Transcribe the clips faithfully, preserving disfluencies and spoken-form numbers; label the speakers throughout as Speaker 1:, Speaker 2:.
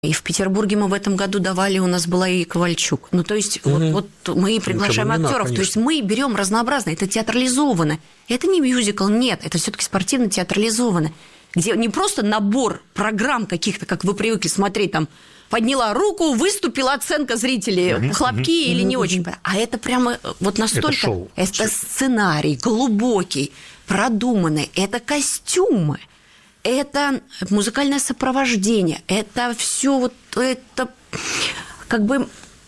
Speaker 1: И в Петербурге мы в этом году давали, у нас была и Ковальчук. Ну, то есть, mm-hmm. вот, вот мы приглашаем ну, актеров, то есть мы берем разнообразно, это театрализованно. Это не мюзикл, нет, это все-таки спортивно-театрализованно, где не просто набор программ каких-то, как вы привыкли смотреть, там, подняла руку, выступила оценка зрителей, mm-hmm. хлопки mm-hmm. или не очень, а это прямо вот настолько... Это шоу. Это сценарий глубокий, продуманный, это костюмы. Это музыкальное сопровождение, это все вот это как бы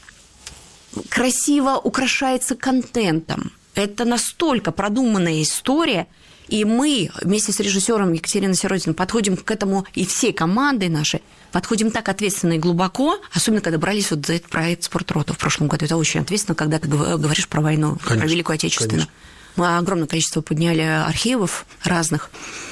Speaker 1: красиво украшается контентом. Это настолько продуманная история, и мы вместе с режиссером Екатериной Сиротиной подходим к этому, и всей командой нашей, подходим так ответственно и глубоко, особенно когда брались вот за этот проект «Спортроту» в прошлом году. Это очень ответственно, когда ты говоришь про войну, конечно, про Великую Отечественную. Конечно. Мы огромное количество подняли архивов разных,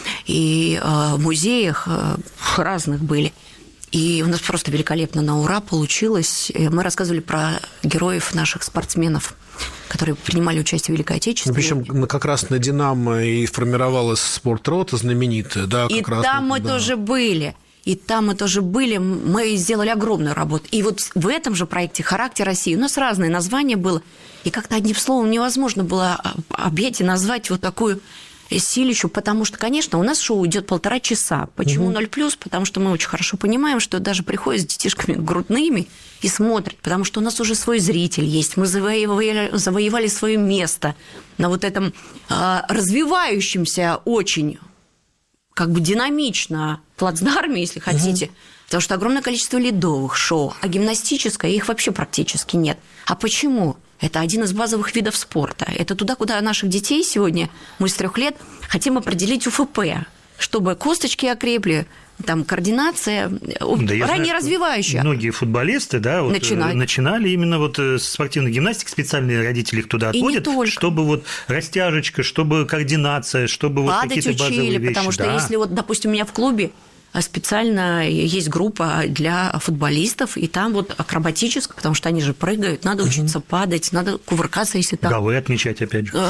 Speaker 1: и э, в музеях э, разных были. И у нас просто великолепно на ура получилось. И мы рассказывали про героев наших спортсменов, которые принимали участие в Великой Отечественной.
Speaker 2: Причем как раз на «Динамо» и формировалась «Спортрота» знаменитая. Да, как
Speaker 1: и
Speaker 2: раз
Speaker 1: там
Speaker 2: вот,
Speaker 1: мы
Speaker 2: да.
Speaker 1: тоже были. И там мы тоже были, мы сделали огромную работу. И вот в этом же проекте «Характер России» у нас разные названия было. И как-то одним словом невозможно было объять и назвать вот такую силищу, потому что, конечно, у нас шоу идет полтора часа. Почему ноль плюс? Потому что мы очень хорошо понимаем, что даже приходят с детишками грудными и смотрят, потому что у нас уже свой зритель есть. Мы завоевали, завоевали свое место на вот этом а, развивающемся очень как бы динамично плацдарме, если хотите, угу. потому что огромное количество ледовых шоу, а гимнастическое их вообще практически нет. А почему? Это один из базовых видов спорта. Это туда, куда наших детей сегодня, мы с трех лет, хотим определить УФП, чтобы косточки окрепли, там координация, да, ранее развивающая.
Speaker 3: Многие футболисты да, вот начинали. начинали именно вот с спортивной гимнастики, специальные родители их туда отводят, чтобы вот растяжечка, чтобы координация, чтобы вот
Speaker 1: падать
Speaker 3: какие-то
Speaker 1: учили,
Speaker 3: базовые вещи.
Speaker 1: Потому что
Speaker 3: да.
Speaker 1: если вот, допустим, у меня в клубе специально есть группа для футболистов, и там вот акробатическая, потому что они же прыгают, надо учиться падать, надо кувыркаться, если так.
Speaker 3: Голы отмечать, опять же.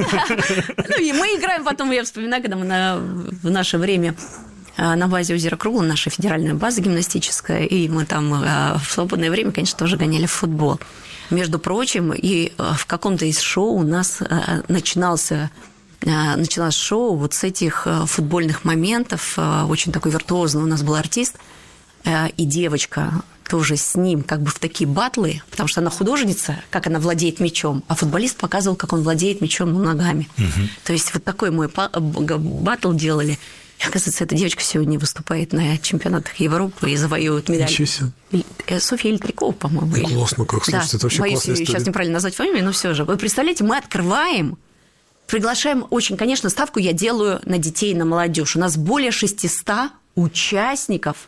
Speaker 1: Ну, и мы играем потом, я вспоминаю, когда мы в наше время на базе озера Круглого, наша федеральная база гимнастическая, и мы там в свободное время, конечно, тоже гоняли в футбол. Между прочим, и в каком-то из шоу у нас начинался началось шоу вот с этих футбольных моментов. Очень такой виртуозный у нас был артист, и девочка тоже с ним как бы в такие батлы, потому что она художница, как она владеет мячом, а футболист показывал, как он владеет мячом ногами. Угу. То есть вот такой мой батл делали. И, оказывается, эта девочка сегодня выступает на чемпионатах Европы и завоевывает медаль.
Speaker 2: Ничего себе.
Speaker 1: Софья Ильтрякова, по-моему.
Speaker 2: Ну, классно, как, слушайте, да, это вообще
Speaker 1: боюсь
Speaker 2: классная история.
Speaker 1: Сейчас неправильно назвать фамилию, но все же. Вы представляете, мы открываем, приглашаем очень, конечно, ставку я делаю на детей и на молодежь. У нас более шестисот участников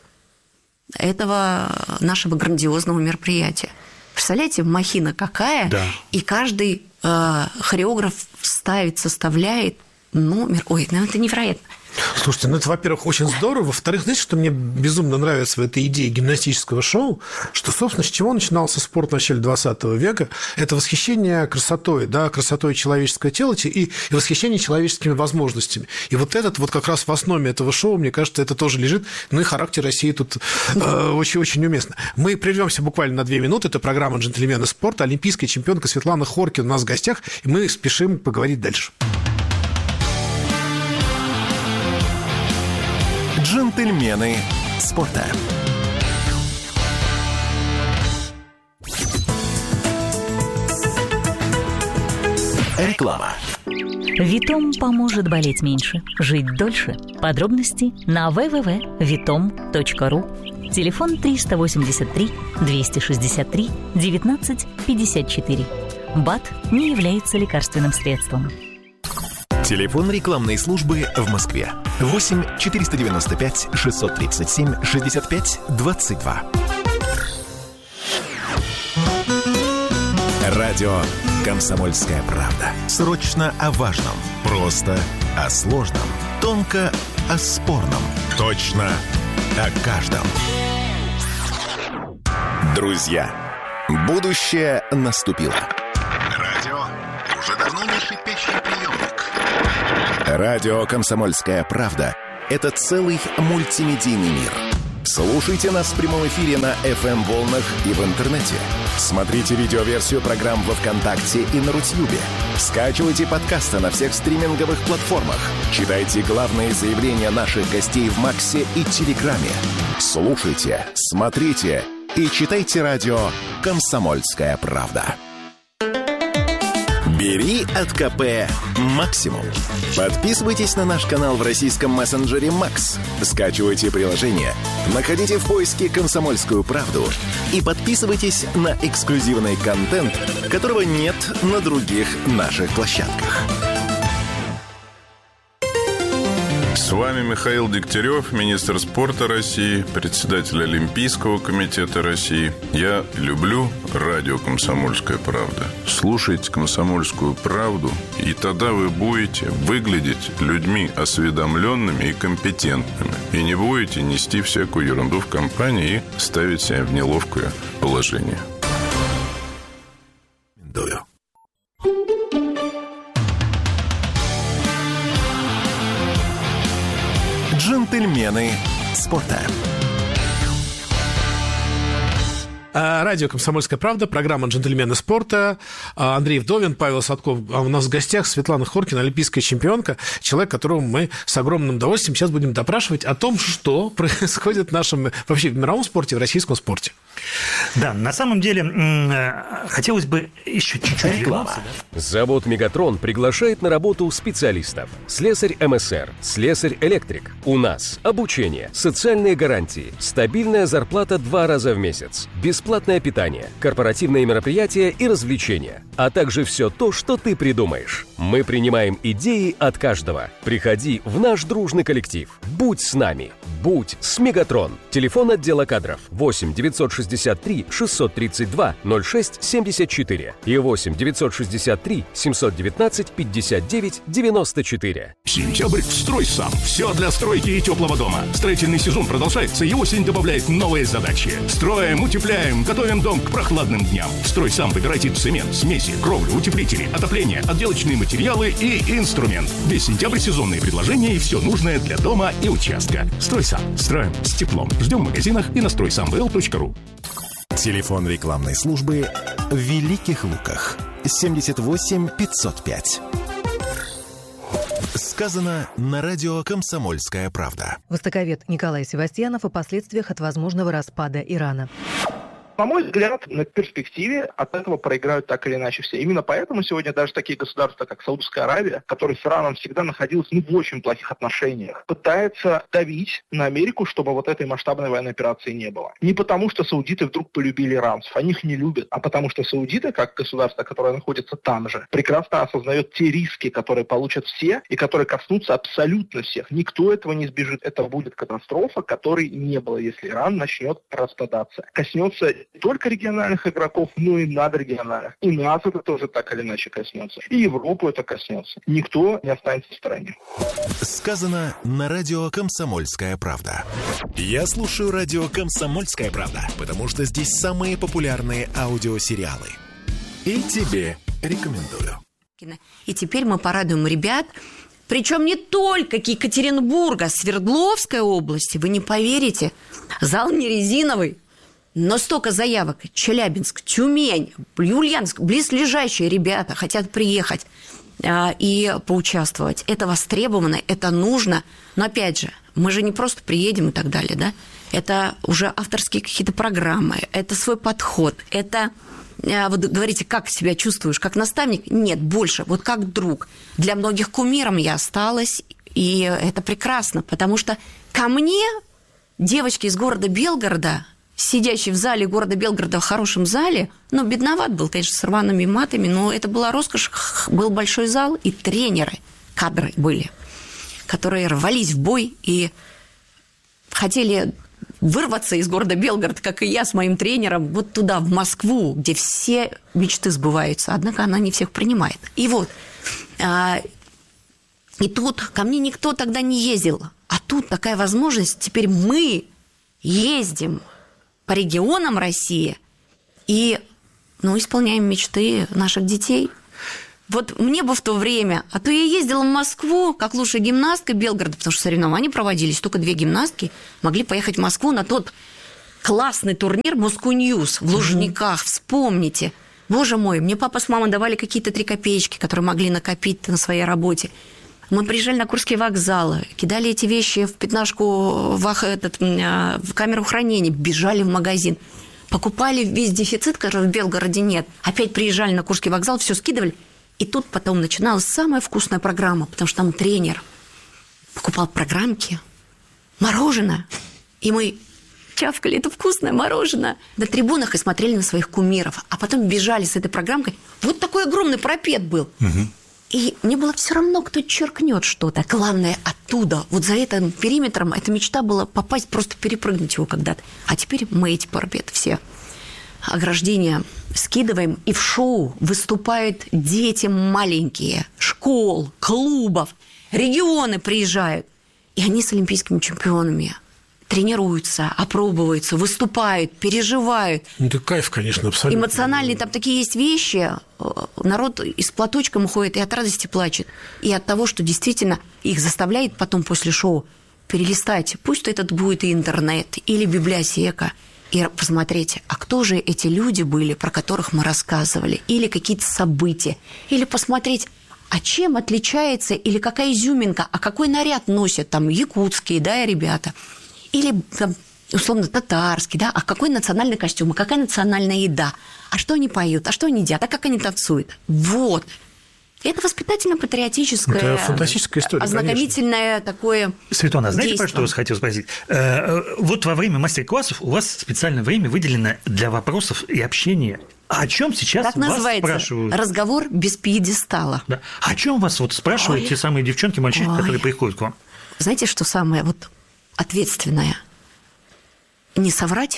Speaker 1: этого нашего грандиозного мероприятия. Представляете, махина какая, да. И каждый э, хореограф ставит, составляет номер. Ой, ну это невероятно.
Speaker 2: Слушайте, ну это, во-первых, очень здорово. Во-вторых, знаете, что мне безумно нравится в этой идее гимнастического шоу? Что, собственно, с чего начинался спорт в начале двадцатого века? Это восхищение красотой, да, красотой человеческого тела и, и восхищение человеческими возможностями. И вот этот вот как раз в основе этого шоу, мне кажется, это тоже лежит. Ну и «Характер России» тут очень-очень э, уместно. Мы прервемся буквально на две минуты. Это программа «Джентльмены спорта». Олимпийская чемпионка Светлана Хоркина у нас в гостях. И мы спешим поговорить дальше.
Speaker 4: Джентльмены спорта. Реклама.
Speaker 5: Витом поможет болеть меньше, жить дольше. Подробности на дабл ю дабл ю дабл ю точка витом точка ру. Телефон триста восемьдесят три двести шестьдесят три девятнадцать пятьдесят четыре. БАД не является лекарственным средством.
Speaker 4: Телефон рекламной службы в Москве. восемь четыреста девяносто пять шестьсот тридцать семь шестьдесят пять двадцать два. Радио «Комсомольская правда». Срочно о важном. Просто о сложном. Тонко о спорном. Точно о каждом. Друзья, будущее наступило. Радио уже давно не шипящий приемник. Радио «Комсомольская правда» — это целый мультимедийный мир. Слушайте нас в прямом эфире на эф эм-волнах и в интернете. Смотрите видеоверсию программ во ВКонтакте и на Рутьюбе. Скачивайте подкасты на всех стриминговых платформах. Читайте главные заявления наших гостей в Максе и Телеграме. Слушайте, смотрите и читайте радио «Комсомольская правда». Бери от ка пэ максимум. Подписывайтесь на наш канал в российском мессенджере Макс. Скачивайте приложение, находите в поиске «Комсомольскую правду» и подписывайтесь на эксклюзивный контент, которого нет на других наших площадках.
Speaker 6: С вами Михаил Дегтярев, министр спорта России, председатель Олимпийского комитета России. Я люблю радио «Комсомольская правда». Слушайте «Комсомольскую правду», и тогда вы будете выглядеть людьми осведомленными и компетентными. И не будете нести всякую ерунду в компании и ставить себя в неловкое положение.
Speaker 4: Рекомендую. Джентльмены спорта.
Speaker 2: Радио «Комсомольская правда», программа «Джентльмены спорта». Андрей Вдовин, Павел Садков. А у нас в гостях Светлана Хоркина, олимпийская чемпионка, человек, которого мы с огромным удовольствием сейчас будем допрашивать о том, что происходит в нашем, вообще в мировом спорте, в российском спорте.
Speaker 3: Да, на самом деле, хотелось бы еще чуть-чуть реклама.
Speaker 7: Завод «Мегатрон» приглашает на работу специалистов. Слесарь эм эс эр, слесарь-электрик. У нас обучение, социальные гарантии, стабильная зарплата два раза в месяц, бесплатное питание, корпоративные мероприятия и развлечения, а также все то, что ты придумаешь. Мы принимаем идеи от каждого. Приходи в наш дружный коллектив. Будь с нами. Будь с «Мегатрон». Телефон отдела кадров восемь девятьсот шестьдесят три шестьсот тридцать два ноль шесть семьдесят четыре и восемь девятьсот шестьдесят три семьсот девятнадцать пятьдесят девять девяносто четыре.
Speaker 8: Сентябрь в «Стройсам». Все для стройки и теплого дома. Строительный сезон продолжается, и осень добавляет новые задачи. Строим, утепляем, готовим дом к прохладным дням. В «Стройсам» выбирайте цемент, смеси, кровлю, утеплители, отопление, отделочные материалы и инструмент. Весь сентябрь сезонные предложения и все нужное для дома и участка. «Стройсам». Строим с теплом. Ждем в магазинах и на строй сам вэ эл точка ру.
Speaker 4: Телефон рекламной службы в Великих Луках. семьдесят восемь пятьсот пять. Сказано на радио «Комсомольская правда».
Speaker 9: Востоковед Николай Севастьянов о последствиях от возможного распада Ирана.
Speaker 10: На мой взгляд, на перспективе от этого проиграют так или иначе все. Именно поэтому сегодня даже такие государства, как Саудовская Аравия, которые с Ираном всегда находились ну, в очень плохих отношениях, пытаются давить на Америку, чтобы вот этой масштабной военной операции не было. Не потому, что саудиты вдруг полюбили иранцев, они их не любят, а потому что саудиты, как государство, которое находится там же, прекрасно осознает те риски, которые получат все и которые коснутся абсолютно всех. Никто этого не избежит. Это будет катастрофа, которой не было, если Иран начнет распадаться. Коснется не только региональных игроков, но и надрегиональных. И нас это тоже так или иначе коснется. И Европу это коснется. Никто не останется в стороне.
Speaker 4: Сказано на радио «Комсомольская правда». Я слушаю радио «Комсомольская правда», потому что здесь самые популярные аудиосериалы. И тебе рекомендую.
Speaker 1: И теперь мы порадуем ребят, причем не только Екатеринбурга, Свердловской области. Вы не поверите, зал не резиновый. Но столько заявок. Челябинск, Тюмень, Ульяновск, близлежащие ребята хотят приехать а, и поучаствовать. Это востребовано, это нужно. Но опять же, мы же не просто приедем и так далее, да? Это уже авторские какие-то программы, это свой подход, это... Вот говорите, как себя чувствуешь, как наставник? Нет, больше, вот как друг. Для многих кумиром я осталась, и это прекрасно, потому что ко мне девочки из города Белгорода, сидящий в зале города Белгорода, в хорошем зале, ну, бедноват был, конечно, с рваными матами, но это была роскошь, был большой зал, и тренеры, кадры были, которые рвались в бой и хотели вырваться из города Белгород, как и я с моим тренером, вот туда, в Москву, где все мечты сбываются, однако она не всех принимает. И вот, и тут ко мне никто тогда не ездил, а тут такая возможность, теперь мы ездим по регионам России и, ну, исполняем мечты наших детей. Вот мне бы в то время, а то я ездила в Москву как лучшая гимнастка Белгорода, потому что соревнования проводились, только две гимнастки могли поехать в Москву на тот классный турнир Moscow News в Лужниках, mm-hmm. вспомните. Боже мой, мне папа с мамой давали какие-то три копеечки, которые могли накопить на своей работе. Мы приезжали на Курские вокзалы, кидали эти вещи в пятнашку, в, этот, в камеру хранения, бежали в магазин, покупали весь дефицит, который в Белгороде нет. Опять приезжали на Курский вокзал, все скидывали. И тут потом начиналась самая вкусная программа, потому что там тренер покупал программки, мороженое, и мы чавкали это вкусное мороженое на трибунах и смотрели на своих кумиров. А потом бежали с этой программкой. Вот такой огромный пропет был. Угу. И мне было все равно, кто черкнет что-то. Главное, оттуда, вот за этим периметром, эта мечта была попасть, просто перепрыгнуть его когда-то. А теперь мы эти пропеты все ограждения скидываем, и в шоу выступают дети маленькие, школ, клубов, регионы приезжают. И они с олимпийскими чемпионами тренируются, опробуются, выступают, переживают.
Speaker 2: Ну, это кайф, конечно, абсолютно.
Speaker 1: Эмоциональные там такие есть вещи. Народ и с платочком уходит, и от радости плачет, и от того, что действительно их заставляет потом после шоу перелистать. Пусть этот будет и интернет, или библиотека, и посмотреть, а кто же эти люди были, про которых мы рассказывали, или какие-то события, или посмотреть, а чем отличается, или какая изюминка, а какой наряд носят там якутские, да, ребята, или там, условно татарский, да, а какой национальный костюм, а какая национальная еда, а что они поют, а что они едят, а как они танцуют. Вот. Это воспитательно-патриотическое,
Speaker 2: это фантастическая история,
Speaker 1: ознакомительное конечно. Такое
Speaker 3: Светлана, знаете,
Speaker 1: действие.
Speaker 3: про что я вас хотел спросить? Вот во время мастер-классов у вас специальное время выделено для вопросов и общения. А о чем сейчас
Speaker 1: как
Speaker 3: вас
Speaker 1: называется?
Speaker 3: Спрашивают?
Speaker 1: Разговор без пьедестала.
Speaker 3: Да. О чем вас вот спрашивают Ой. Те самые девчонки, мальчишки, Ой. Которые приходят к вам?
Speaker 1: Знаете, что самое вот ответственное? Не соврать,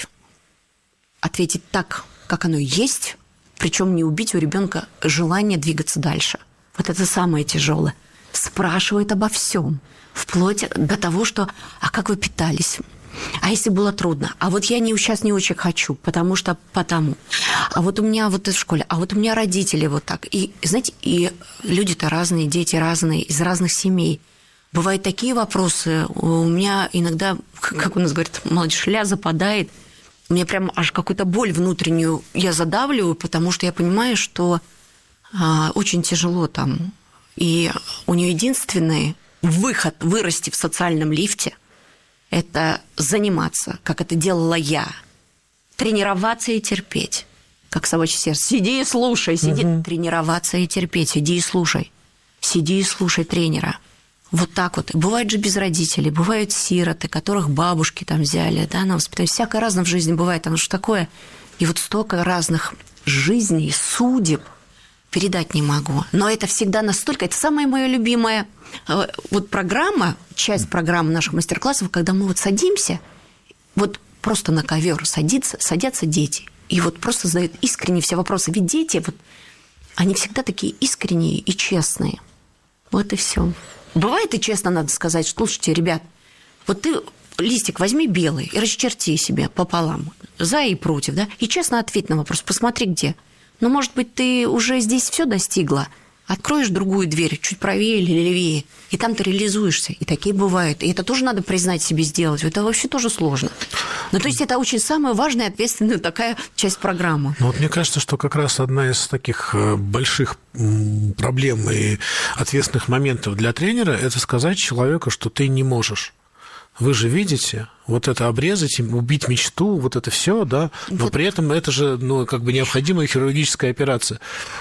Speaker 1: ответить так, как оно есть, причем не убить у ребенка желание двигаться дальше. Вот это самое тяжелое. Спрашивают обо всем, вплоть до того, что «а как вы питались?» А если было трудно? А вот я не, сейчас не очень хочу, потому что потому. А вот у меня вот в школе, а вот у меня родители вот так. И, знаете, и люди-то разные, дети разные, из разных семей. Бывают такие вопросы, у меня иногда, как у нас говорят, молодежь, ля западает. У меня прям аж какую-то боль внутреннюю я задавливаю, потому что я понимаю, что а, очень тяжело там. И у нее единственный выход вырасти в социальном лифте – это заниматься, как это делала я. Тренироваться и терпеть. Как собачье сердце. Сиди и слушай. Сиди. Угу. Тренироваться и терпеть. Сиди и слушай. Сиди и слушай тренера. Вот так вот. Бывают же без родителей, бывают сироты, которых бабушки там взяли, да, на воспитание. Всякое разное в жизни бывает, оно же такое. И вот столько разных жизней, судеб передать не могу. Но это всегда настолько... Это самая моя любимая вот программа, часть программы наших мастер-классов, когда мы вот садимся, вот просто на ковер садится, садятся дети, и вот просто задают искренне все вопросы. Ведь дети, вот, они всегда такие искренние и честные. Вот и все. Бывает и честно надо сказать, что, слушайте, ребят, вот ты листик возьми белый и расчерти себе пополам, за и против, да, и честно ответь на вопрос, посмотри где. Ну, может быть, ты уже здесь все достигла, откроешь другую дверь, чуть правее или левее, и там ты реализуешься. И такие бывают. И это тоже надо признать себе сделать. Это вообще тоже сложно. Ну, то есть это очень самая важная, ответственная такая часть программы.
Speaker 2: Ну, вот мне кажется, что как раз одна из таких больших проблем и ответственных моментов для тренера – это сказать человеку, что ты не можешь. Вы же видите, вот это обрезать, убить мечту, вот это все, да, но вот. При этом это же, ну, как бы необходимая хирургическая операция.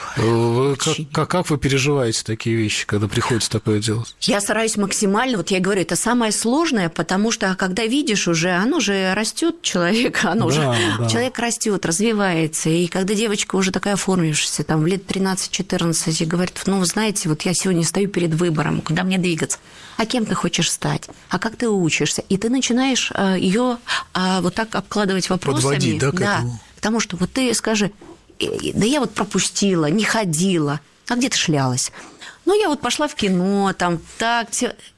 Speaker 2: Как, как, как вы переживаете такие вещи, когда приходится такое делать?
Speaker 1: Я стараюсь максимально, вот я говорю, это самое сложное, потому что когда видишь уже, оно же растет человек, оно да, уже, да. Человек растет, развивается, и когда девочка уже такая оформившаяся, там, в лет тринадцать-четырнадцать, и говорит, ну, вы знаете, вот я сегодня стою перед выбором, куда мне двигаться, а кем ты хочешь стать, а как ты учишься, и ты начинаешь ее вот так обкладывать вопросами.
Speaker 2: Подводить, да, к
Speaker 1: да,
Speaker 2: этому?
Speaker 1: Потому что вот ты скажи, да я вот пропустила, не ходила, а где ты шлялась? Ну, я вот пошла в кино, там, так,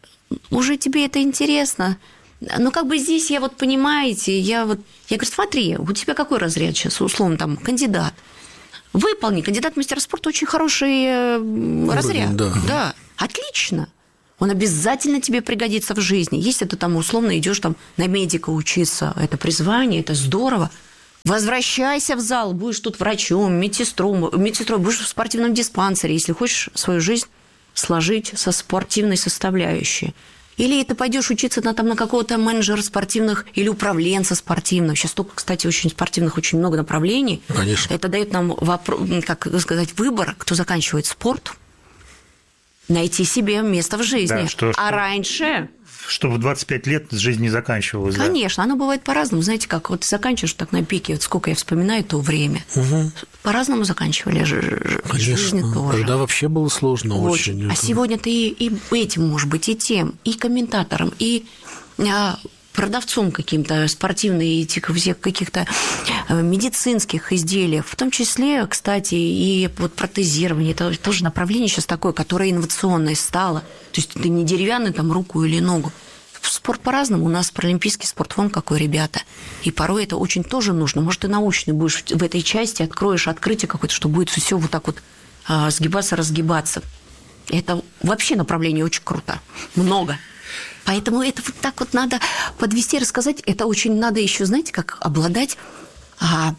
Speaker 1: уже тебе это интересно. Ну, как бы здесь я вот, понимаете, я вот, я говорю, смотри, у тебя какой разряд сейчас, условно, там, кандидат. Выполни. Кандидат в мастера спорта очень хороший уровень, разряд. Да. да, отлично. Он обязательно тебе пригодится в жизни. Если ты там условно идешь там на медика учиться, это призвание, это здорово. Возвращайся в зал, будешь тут врачом, медсестрой, медсестрой, будешь в спортивном диспансере, если хочешь свою жизнь сложить со спортивной составляющей. Или ты пойдешь учиться на, там, на какого-то менеджера спортивных или управленца спортивного. Сейчас только, кстати, очень спортивных, очень много направлений.
Speaker 2: Конечно.
Speaker 1: Это дает нам, вопрос, как сказать, выбор, кто заканчивает спорт, найти себе место в жизни.
Speaker 3: Да, что,
Speaker 1: а
Speaker 3: что...
Speaker 1: раньше...
Speaker 3: Чтобы в двадцать пять лет жизнь не заканчивалась.
Speaker 1: Конечно,
Speaker 3: да?
Speaker 1: Оно бывает по-разному. Знаете, как вот заканчиваешь так на пике, вот сколько я вспоминаю то время.
Speaker 2: Угу.
Speaker 1: По-разному заканчивали жизнь тоже.
Speaker 2: Тогда вообще было сложно очень. очень.
Speaker 1: А сегодня ты и, и этим, может быть, и тем, и комментатором, и а, продавцом каким-то спортивных, этих всех каких-то медицинских изделий, в том числе, кстати, и вот протезирование, это тоже направление сейчас такое, которое инновационное стало. То есть ты не деревянный там руку или ногу. Спорт по-разному. У нас паралимпийский спорт вон какой, ребята. И порой это очень тоже нужно. Может, ты научный будешь в этой части, откроешь открытие какое-то, что будет все вот так вот а, сгибаться, разгибаться. Это вообще направление очень круто. Много. Поэтому это вот так вот надо подвести, рассказать. Это очень надо еще, знаете, как обладать, а,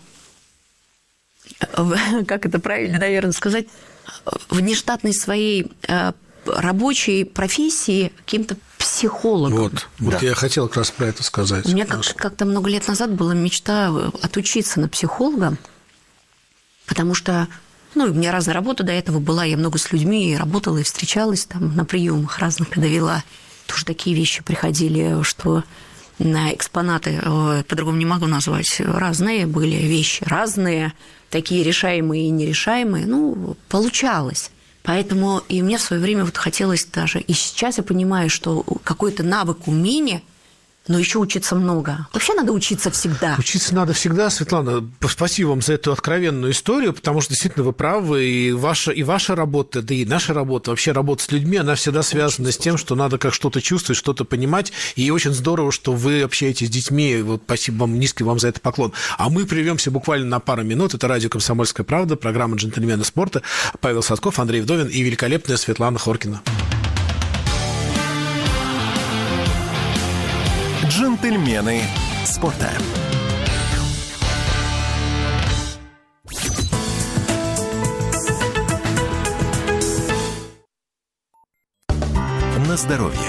Speaker 1: как это правильно, наверное, сказать, внештатной своей а, рабочей профессии каким-то психологом.
Speaker 2: Вот, вот да. Я хотела как раз про это сказать.
Speaker 1: У меня как- как-то много лет назад была мечта отучиться на психолога, потому что, ну, у меня разная работа до этого была, я много с людьми работала и встречалась там на приемах разных, когда вела. Тоже такие вещи приходили, что на экспонаты, по-другому не могу назвать, разные были вещи, разные, такие решаемые и нерешаемые, ну, получалось. Поэтому и мне в свое время вот хотелось даже, и сейчас я понимаю, что какой-то навык, умение, но еще учиться много. Вообще надо учиться всегда.
Speaker 2: Учиться надо всегда, Светлана. Спасибо вам за эту откровенную историю, потому что действительно вы правы, и ваша, и ваша работа, да и наша работа, вообще работа с людьми, она всегда связана с тем, что надо как что-то чувствовать, что-то понимать, и очень здорово, что вы общаетесь с детьми, вот спасибо вам, низкий вам за это поклон. А мы прервемся буквально на пару минут. Это радио «Комсомольская правда», программа «Джентльмены спорта». Павел Садков, Андрей Вдовин и великолепная Светлана Хоркина.
Speaker 4: Джентльмены спорта. На здоровье.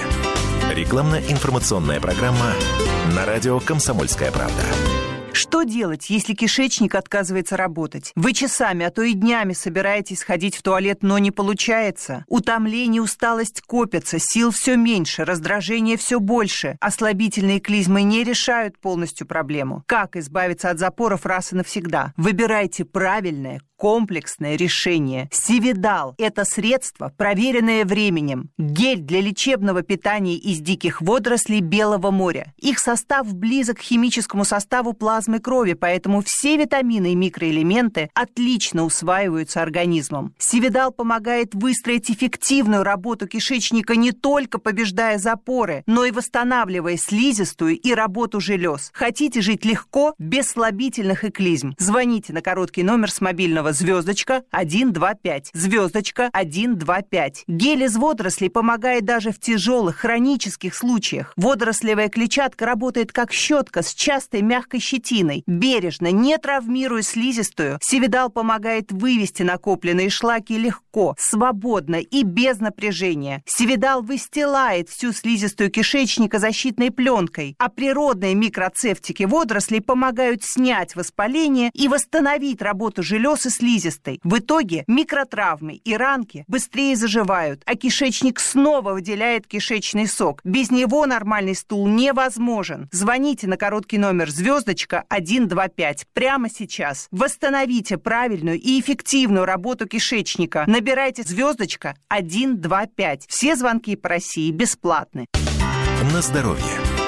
Speaker 4: Рекламно-информационная программа на радио «Комсомольская правда».
Speaker 11: Что делать, если кишечник отказывается работать? Вы часами, а то и днями собираетесь ходить в туалет, но не получается. Утомление, усталость копятся, сил все меньше, раздражение все больше. Ослабительные клизмы не решают полностью проблему. Как избавиться от запоров раз и навсегда? Выбирайте правильное, комплексное решение. Сивидал – это средство, проверенное временем. Гель для лечебного питания из диких водорослей Белого моря. Их состав близок к химическому составу плазмы крови, поэтому все витамины и микроэлементы отлично усваиваются организмом. Сивидал помогает выстроить эффективную работу кишечника, не только побеждая запоры, но и восстанавливая слизистую и работу желез. Хотите жить легко, без слабительных и клизм? Звоните на короткий номер с мобильного звездочка один два пять, звездочка один два пять. Гель из водорослей помогает даже в тяжелых хронических случаях. Водорослевая клетчатка работает как щетка с частой мягкой щетиной. Бережно, не травмируя слизистую, Сивидал помогает вывести накопленные шлаки легко, свободно и без напряжения. Сивидал выстилает всю слизистую кишечника защитной пленкой, а природные микроцефтики водорослей помогают снять воспаление и восстановить работу желез и слизистой. В итоге микротравмы и ранки быстрее заживают, а кишечник снова выделяет кишечный сок. Без него нормальный стул невозможен. Звоните на короткий номер звездочка один два пять прямо сейчас. Восстановите правильную и эффективную работу кишечника. Набирайте звездочка один два пять. Все звонки по России бесплатны.
Speaker 4: На здоровье.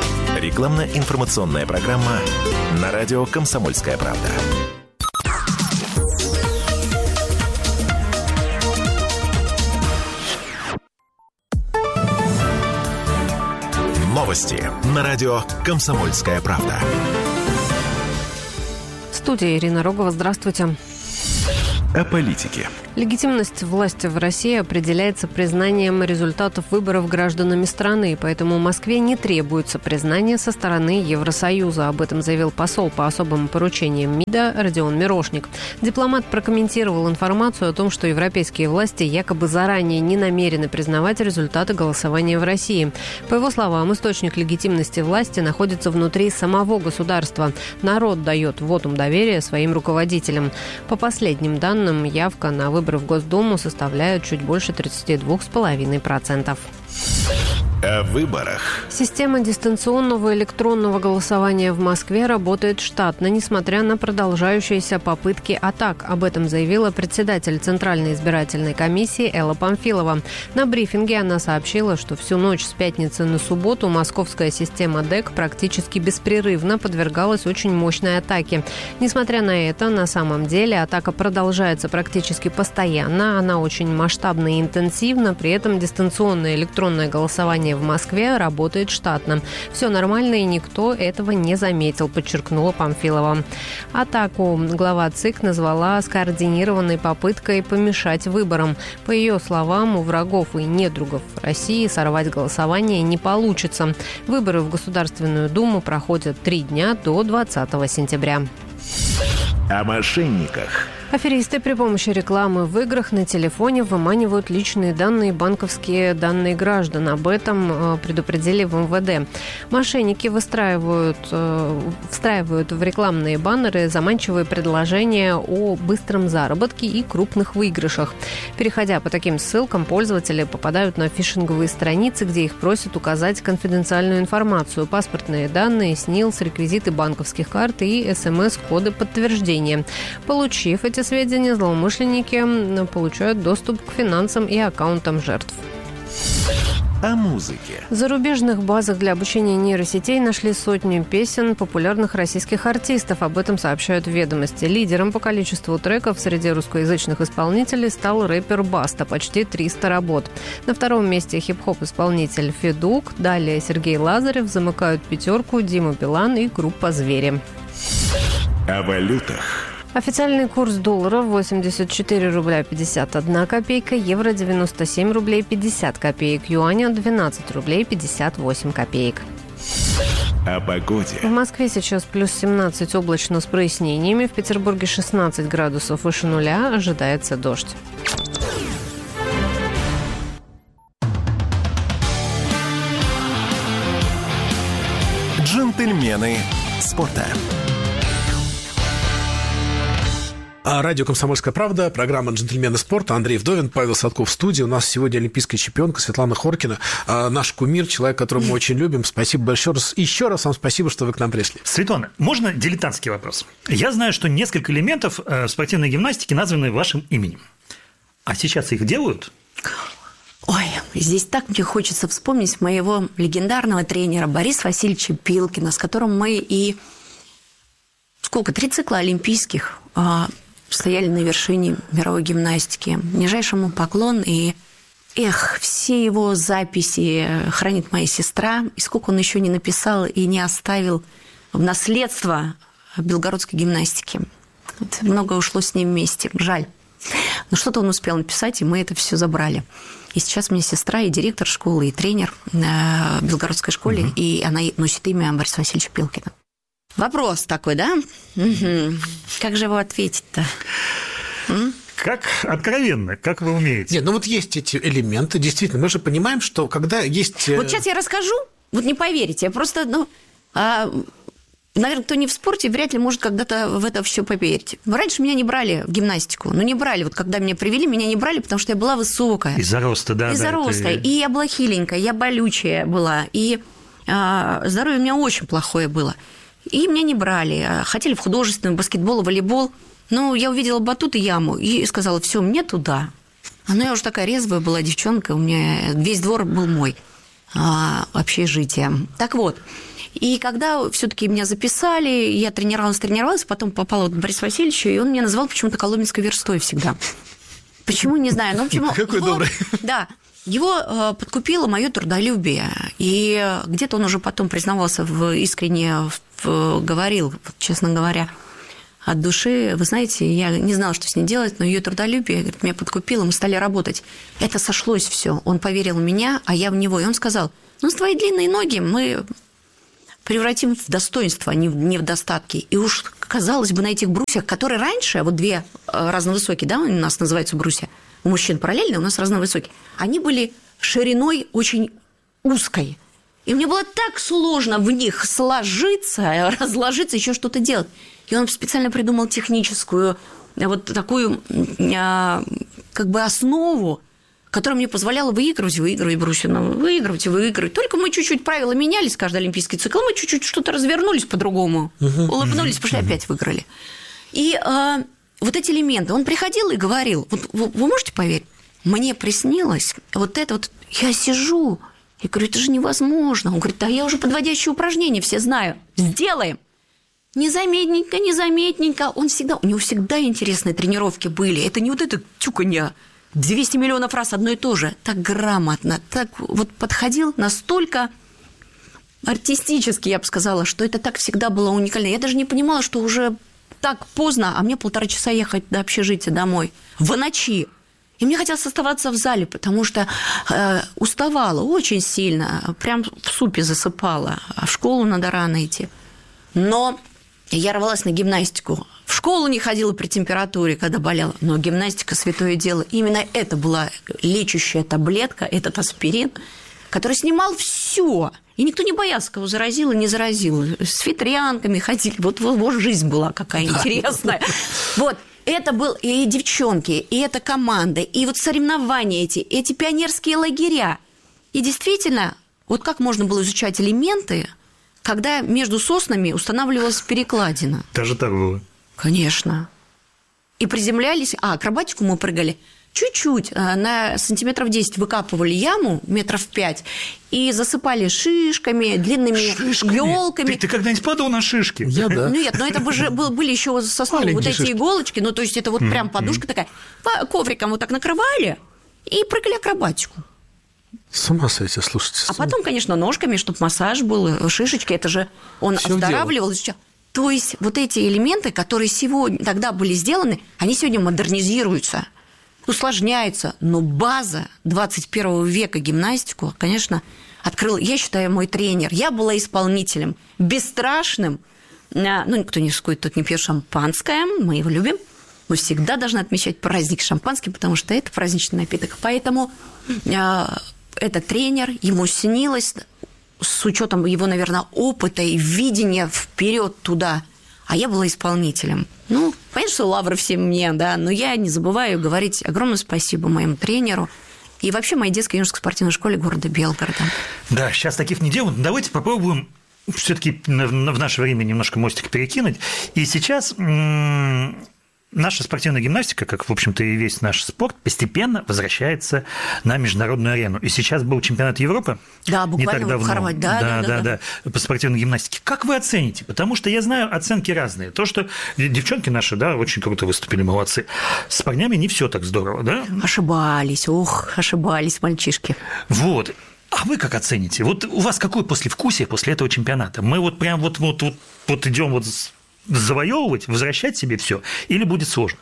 Speaker 4: Рекламно-информационная программа на радио «Комсомольская правда». Новости на радио «Комсомольская правда».
Speaker 9: В студии Ирина Рогова. Здравствуйте.
Speaker 4: о политике.
Speaker 12: Легитимность власти в России определяется признанием результатов выборов гражданами страны, поэтому Москве не требуется признание со стороны Евросоюза. Об этом заявил посол по особым поручениям МИДа Родион Мирошник. Дипломат прокомментировал информацию о том, что европейские власти якобы заранее не намерены признавать результаты голосования в России. По его словам, источник легитимности власти находится внутри самого государства. Народ дает вотум доверия своим руководителям. По последним данным, явка на выборы в Госдуму составляют чуть больше тридцать два целых пять десятых процента.
Speaker 4: О выборах.
Speaker 12: Система дистанционного электронного голосования в Москве работает штатно, несмотря на продолжающиеся попытки атак. Об этом заявила председатель Центральной избирательной комиссии Элла Памфилова. На брифинге она сообщила, что всю ночь с пятницы на субботу московская система ДЭК практически беспрерывно подвергалась очень мощной атаке. Несмотря на это, на самом деле атака продолжается практически постоянно. Она очень масштабна и интенсивна. При этом дистанционное электронное голосование в Москве работает штатно. Все нормально, и никто этого не заметил, подчеркнула Памфилова. Атаку глава ЦИК назвала скоординированной попыткой помешать выборам. По ее словам, у врагов и недругов России сорвать голосование не получится. Выборы в Государственную Думу проходят три дня до двадцатого сентября.
Speaker 4: О мошенниках.
Speaker 12: Аферисты при помощи рекламы в играх на телефоне выманивают личные данные и банковские данные граждан. Об этом предупредили в эм вэ дэ. Мошенники выстраивают, встраивают в рекламные баннеры заманчивые предложения о быстром заработке и крупных выигрышах. Переходя по таким ссылкам, пользователи попадают на фишинговые страницы, где их просят указать конфиденциальную информацию, паспортные данные, снилс, реквизиты банковских карт и эс эм эс-коды подтверждения. Получив эти сведения, злоумышленники получают доступ к финансам и аккаунтам жертв.
Speaker 4: О музыке.
Speaker 12: В зарубежных базах для обучения нейросетей нашли сотни песен популярных российских артистов. Об этом сообщают в «Ведомости». Лидером по количеству треков среди русскоязычных исполнителей стал рэпер Баста, почти триста работ. На втором месте хип-хоп-исполнитель Федук, далее Сергей Лазарев, замыкают пятерку Дима Билан и группа «Звери».
Speaker 4: О валютах.
Speaker 12: Официальный курс доллара восемьдесят четыре рубля пятьдесят одна копейка, евро девяносто семь рублей пятьдесят копеек, юаня двенадцать рублей пятьдесят восемь копеек.
Speaker 4: О погоде.
Speaker 12: В Москве сейчас плюс семнадцать, облачно с прояснениями. В Петербурге шестнадцать градусов выше нуля, ожидается дождь.
Speaker 4: Джентльмены спорта.
Speaker 2: Радио «Комсомольская правда», программа «Джентльмены спорта». Андрей Вдовин, Павел Садков в студии. У нас сегодня олимпийская чемпионка Светлана Хоркина, наш кумир, человек, которого мы очень любим. Спасибо большое. Еще раз вам спасибо, что вы к нам пришли.
Speaker 3: Светлана, можно дилетантский вопрос? Я знаю, что несколько элементов спортивной гимнастики названы вашим именем. А сейчас их делают?
Speaker 1: Ой, здесь так мне хочется вспомнить моего легендарного тренера Бориса Васильевича Пилкина, с которым мы и сколько, три цикла олимпийских стояли на вершине мировой гимнастики. Нижайшему поклон. И, эх, все его записи хранит моя сестра. И сколько он еще не написал и не оставил в наследство белгородской гимнастики. Вот много ушло с ним вместе. Жаль. Но что-то он успел написать, и мы это все забрали. И сейчас у меня сестра и директор школы, и тренер в белгородской школе, угу. И она носит имя Бориса Васильевича Пилкина. Вопрос такой, да? Угу. Как же его ответить-то? М?
Speaker 3: Как откровенно, как вы умеете?
Speaker 2: Нет, ну вот есть эти элементы, действительно. Мы же понимаем, что когда есть...
Speaker 1: Вот сейчас я расскажу, вот не поверите, я просто, ну... А, наверное, кто не в спорте, вряд ли может когда-то в это все поверить. Раньше меня не брали в гимнастику, ну не брали. Вот когда меня привели, меня не брали, потому что я была высокая.
Speaker 3: Из-за роста, да.
Speaker 1: Из-за
Speaker 3: да,
Speaker 1: роста. Это... И я была хиленькая, я болючая была. И а, здоровье у меня очень плохое было. И меня не брали. Хотели в художественный баскетбол, волейбол. Но я увидела батут и яму и сказала, все, мне туда. Ну, я уже такая резвая была девчонка, у меня весь двор был мой, а, общежитие. Так вот, и когда все-таки меня записали, я тренировалась, тренировалась, потом попала к Борису Васильевичу, и он меня назвал почему-то коломенской верстой всегда. Почему, не знаю. Но почему...
Speaker 2: Какой
Speaker 1: его...
Speaker 2: добрый.
Speaker 1: Да. Его э, подкупило мое трудолюбие, и где-то он уже потом признавался в, искренне в, говорил, честно говоря, от души. Вы знаете, я не знала, что с ней делать, но ее трудолюбие, говорит, меня подкупило, мы стали работать. Это сошлось все. Он поверил в меня, а я в него. И он сказал, ну, с твоей длинные ноги мы превратим в достоинство, а не в, не в достатки. И уж, казалось бы, на этих брусьях, которые раньше, вот две разновысокие, да, у нас называются брусья, у мужчин параллельные, у нас разновысокие, они были шириной очень узкой. И мне было так сложно в них сложиться, разложиться, еще что-то делать. И он специально придумал техническую вот такую как бы основу, которая мне позволяла выигрывать, выигрывать брусья, выигрывать и выигрывать. Только мы чуть-чуть, правила менялись, каждый олимпийский цикл, мы чуть-чуть что-то развернулись по-другому, uh-huh, улыбнулись, uh-huh, пошли, uh-huh. опять выиграли. И а, вот эти элементы, он приходил и говорил, вот вы, вы можете поверить, мне приснилось вот это вот, я сижу, я говорю, это же невозможно. Он говорит, да я уже подводящие упражнения все знаю, сделаем. Незаметненько, незаметненько. Он всегда, у него всегда интересные тренировки были. Это не вот это тюканье, двести миллионов раз одно и то же. Так грамотно, так вот подходил настолько артистически, я бы сказала, что это так всегда было уникально. Я даже не понимала, что уже так поздно, а мне полтора часа ехать до общежития домой в ночи. И мне хотелось оставаться в зале, потому что э, уставала очень сильно, прям в супе засыпала, а в школу надо рано идти. Но я рвалась на гимнастику. В школу не ходила при температуре, когда болела, но гимнастика – святое дело. Именно это была лечащая таблетка, этот аспирин, который снимал все. И никто не боялся, кого заразил и не заразил. С ветрянками ходили. Вот, вот, вот жизнь была какая интересная. Вот. Это был и девчонки, и эта команда, и вот соревнования эти, эти пионерские лагеря. И действительно, вот как можно было изучать элементы, когда между соснами устанавливалась перекладина.
Speaker 3: Даже так было?
Speaker 1: Конечно. И приземлялись, а акробатику мы прыгали чуть-чуть, на сантиметров десять выкапывали яму, метров пять, и засыпали шишками, длинными елками.
Speaker 3: Ты, ты когда-нибудь падал на шишки?
Speaker 2: Я да.
Speaker 1: Ну нет, но это бы же были еще сосновые вот эти шишки. Иголочки, ну то есть это вот прям подушка такая. Ковриком вот так накрывали и прыгали акробатику.
Speaker 2: С ума сойти, слушайте.
Speaker 1: А потом, конечно, ножками, чтобы массаж был, шишечки, это же он Всё оздоравливал. То есть вот эти элементы, которые сегодня тогда были сделаны, они сегодня модернизируются, усложняются, но база двадцать первого века гимнастику, конечно, открыл, я считаю, мой тренер. Я была исполнителем, бесстрашным. Ну, никто не скажет, тут не пьет шампанское, мы его любим. Мы всегда должны отмечать праздник шампанским, потому что это праздничный напиток. Поэтому этот тренер, ему снилось, с учетом его, наверное, опыта и видения вперед туда. А я была исполнителем. Ну, понятно, что лавры все мне, да, но я не забываю говорить огромное спасибо моему тренеру и вообще моей детской юношеской спортивной школе города Белгорода.
Speaker 3: Да, сейчас таких не делают. Давайте попробуем все-таки в наше время немножко мостик перекинуть. И сейчас наша спортивная гимнастика, как, в общем-то, и весь наш спорт, постепенно возвращается на международную арену. И сейчас был чемпионат Европы.
Speaker 1: Да, буквально
Speaker 3: не так давно.
Speaker 1: В Хорватии. Да,
Speaker 3: да, да, да, да, да, по спортивной гимнастике. Как вы оцените? Потому что я знаю, оценки разные. То, что девчонки наши, да, очень круто выступили, молодцы. С парнями не все так здорово, да?
Speaker 1: Ошибались, ох, ошибались мальчишки.
Speaker 3: Вот. А вы как оцените? Вот у вас какое послевкусие после этого чемпионата? Мы вот прям вот, вот, вот, вот идем вот завоевывать, возвращать себе все, или будет сложно?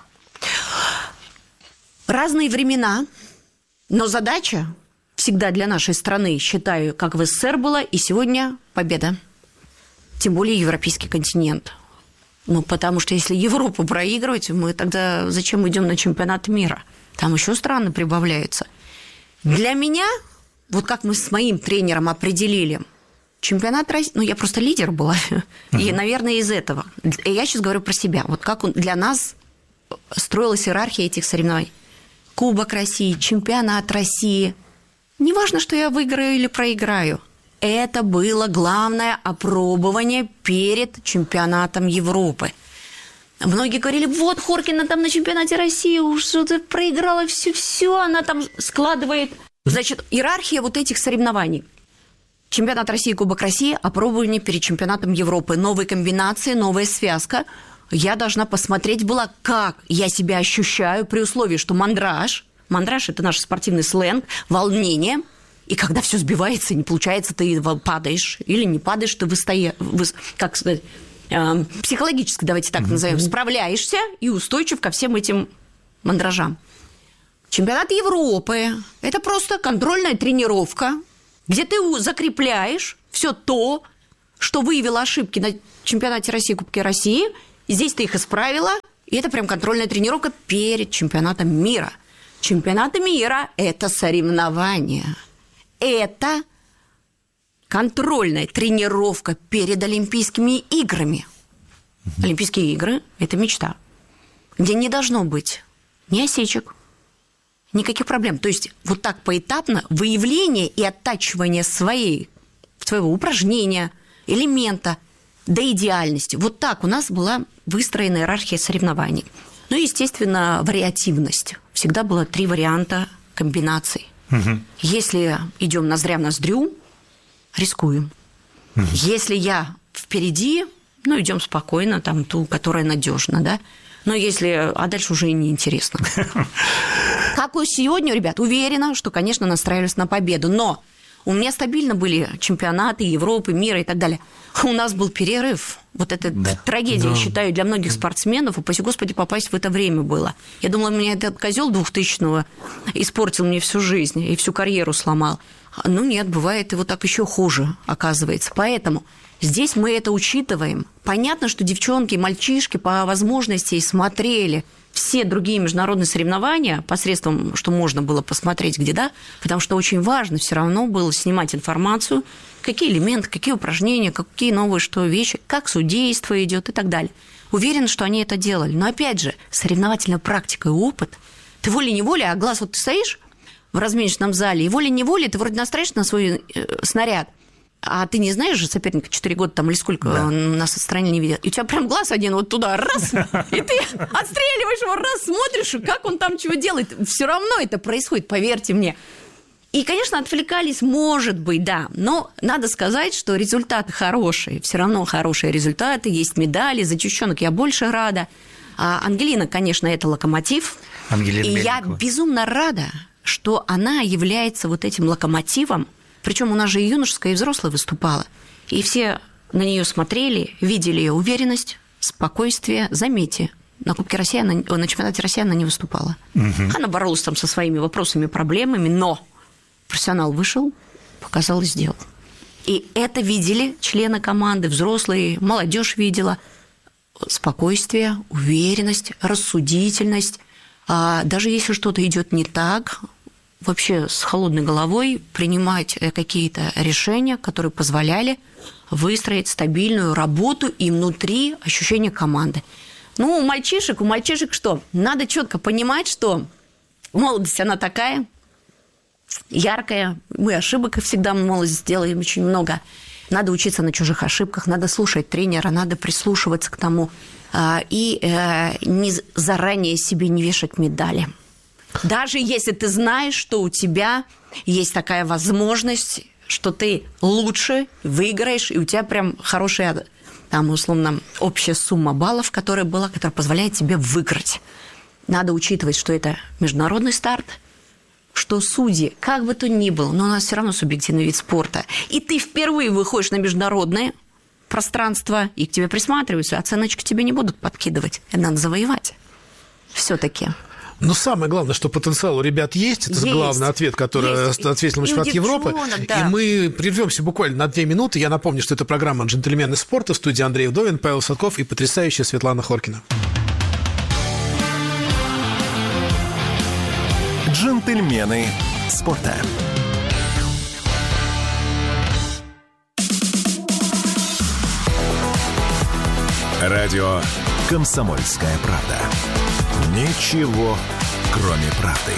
Speaker 1: Разные времена, но задача всегда для нашей страны, считаю, как в СССР была, и сегодня победа. Тем более европейский континент. Ну, потому что если Европу проигрывать, мы тогда зачем идем на чемпионат мира? Там еще страны прибавляются. Для меня, вот как мы с моим тренером определили, чемпионат России, ну, я просто лидер была, uh-huh. и, наверное, из этого. Я сейчас говорю про себя. Вот как он, для нас строилась иерархия этих соревнований. Кубок России, чемпионат России. Неважно, что я выиграю или проиграю. Это было главное опробование перед чемпионатом Европы. Многие говорили, вот Хоркина там на чемпионате России уж что-то проиграла все-все, она там складывает. Значит, иерархия вот этих соревнований. Чемпионат России, Кубок России, опробование перед чемпионатом Европы. Новые комбинации, новая связка. Я должна посмотреть была, как я себя ощущаю при условии, что мандраж, мандраж – это наш спортивный сленг, волнение, и когда все сбивается, не получается, ты падаешь или не падаешь, ты выстоя... вы... как сказать, э, психологически, давайте так назовем, справляешься и устойчив ко всем этим мандражам. Чемпионат Европы – это просто контрольная тренировка, где ты закрепляешь все то, что выявило ошибки на чемпионате России, Кубке России, и здесь ты их исправила, и это прям контрольная тренировка перед чемпионатом мира. Чемпионат мира – это соревнование. Это контрольная тренировка перед Олимпийскими играми. Олимпийские игры – это мечта, где не должно быть ни осечек, никаких проблем. То есть вот так поэтапно выявление и оттачивание своей, своего упражнения, элемента до идеальности. Вот так у нас была выстроена иерархия соревнований. Ну и, естественно, вариативность. Всегда было три варианта комбинаций. Угу. Если идем ноздря-ноздрю, рискуем. Угу. Если я впереди, ну, идем спокойно, там, ту, которая надежна, да. Но если... А дальше уже и неинтересно. Как и сегодня, ребят, уверена, что, конечно, настраивались на победу. Но у меня стабильно были чемпионаты Европы, мира и так далее. У нас был перерыв. Вот это да. трагедия, да. считаю, для многих спортсменов. Упаси Господи, попасть в это время было. Я думала, меня этот козел двухтысячного испортил мне всю жизнь и всю карьеру сломал. Ну нет, бывает и вот так еще хуже, оказывается. Поэтому здесь мы это учитываем. Понятно, что девчонки, мальчишки по возможности смотрели все другие международные соревнования посредством, что можно было посмотреть где, да, потому что очень важно все равно было снимать информацию, какие элементы, какие упражнения, какие новые что вещи, как судейство идет и так далее. Уверен, что они это делали. Но опять же, соревновательная практика и опыт, ты волей-неволей, а глаз вот ты стоишь в разминочном зале, и волей-неволей ты вроде настраиваешь на свой снаряд, а ты не знаешь же соперника четыре года там или сколько да. нас от страны не видел. И у тебя прям глаз один вот туда, раз, и ты отстреливаешь его, раз, смотришь, как он там чего делает. Все равно это происходит, поверьте мне. И, конечно, отвлекались, может быть, да, но надо сказать, что результаты хорошие, все равно хорошие результаты, есть медали, за девчонок я больше рада. А Ангелина, конечно, это локомотив, Ангелина и Беленькова. Я безумно рада, что она является вот этим локомотивом. Причем у нас же и юношеская, и взрослая выступала. И все на нее смотрели, видели ее уверенность, спокойствие. Заметьте, на Кубке России, она, на чемпионате России она не выступала. Угу. Она боролась там со своими вопросами, проблемами, но профессионал вышел, показал и сделал. И это видели члены команды, взрослые, молодежь видела. Спокойствие, уверенность, рассудительность. А даже если что-то идет не так, вообще с холодной головой принимать какие-то решения, которые позволяли выстроить стабильную работу и внутри ощущение команды. Ну, у мальчишек, у мальчишек что? Надо четко понимать, что молодость, она такая яркая, мы ошибок всегда в молодости делаем очень много. Надо учиться на чужих ошибках, надо слушать тренера, надо прислушиваться к тому и не заранее себе не вешать медали. Даже если ты знаешь, что у тебя есть такая возможность, что ты лучше выиграешь, и у тебя прям хорошая, там, условно, общая сумма баллов, которая была, которая позволяет тебе выиграть. Надо учитывать, что это международный старт, что судьи, как бы то ни было, но у нас все равно субъективный вид спорта, и ты впервые выходишь на международное пространство, и к тебе присматриваются, оценочки тебе не будут подкидывать. Это надо завоевать все-таки.
Speaker 2: Но самое главное, что потенциал у ребят есть. Это есть. Главный ответ, который есть. Ответил на чемпионат Европы. Да. И мы прервемся буквально на две минуты. Я напомню, что это программа «Джентльмены спорта». В студии Андрей Вдовин, Павел Садков и потрясающая Светлана Хоркина.
Speaker 4: «Джентльмены спорта». Радио «Комсомольская правда». Ничего, кроме правды.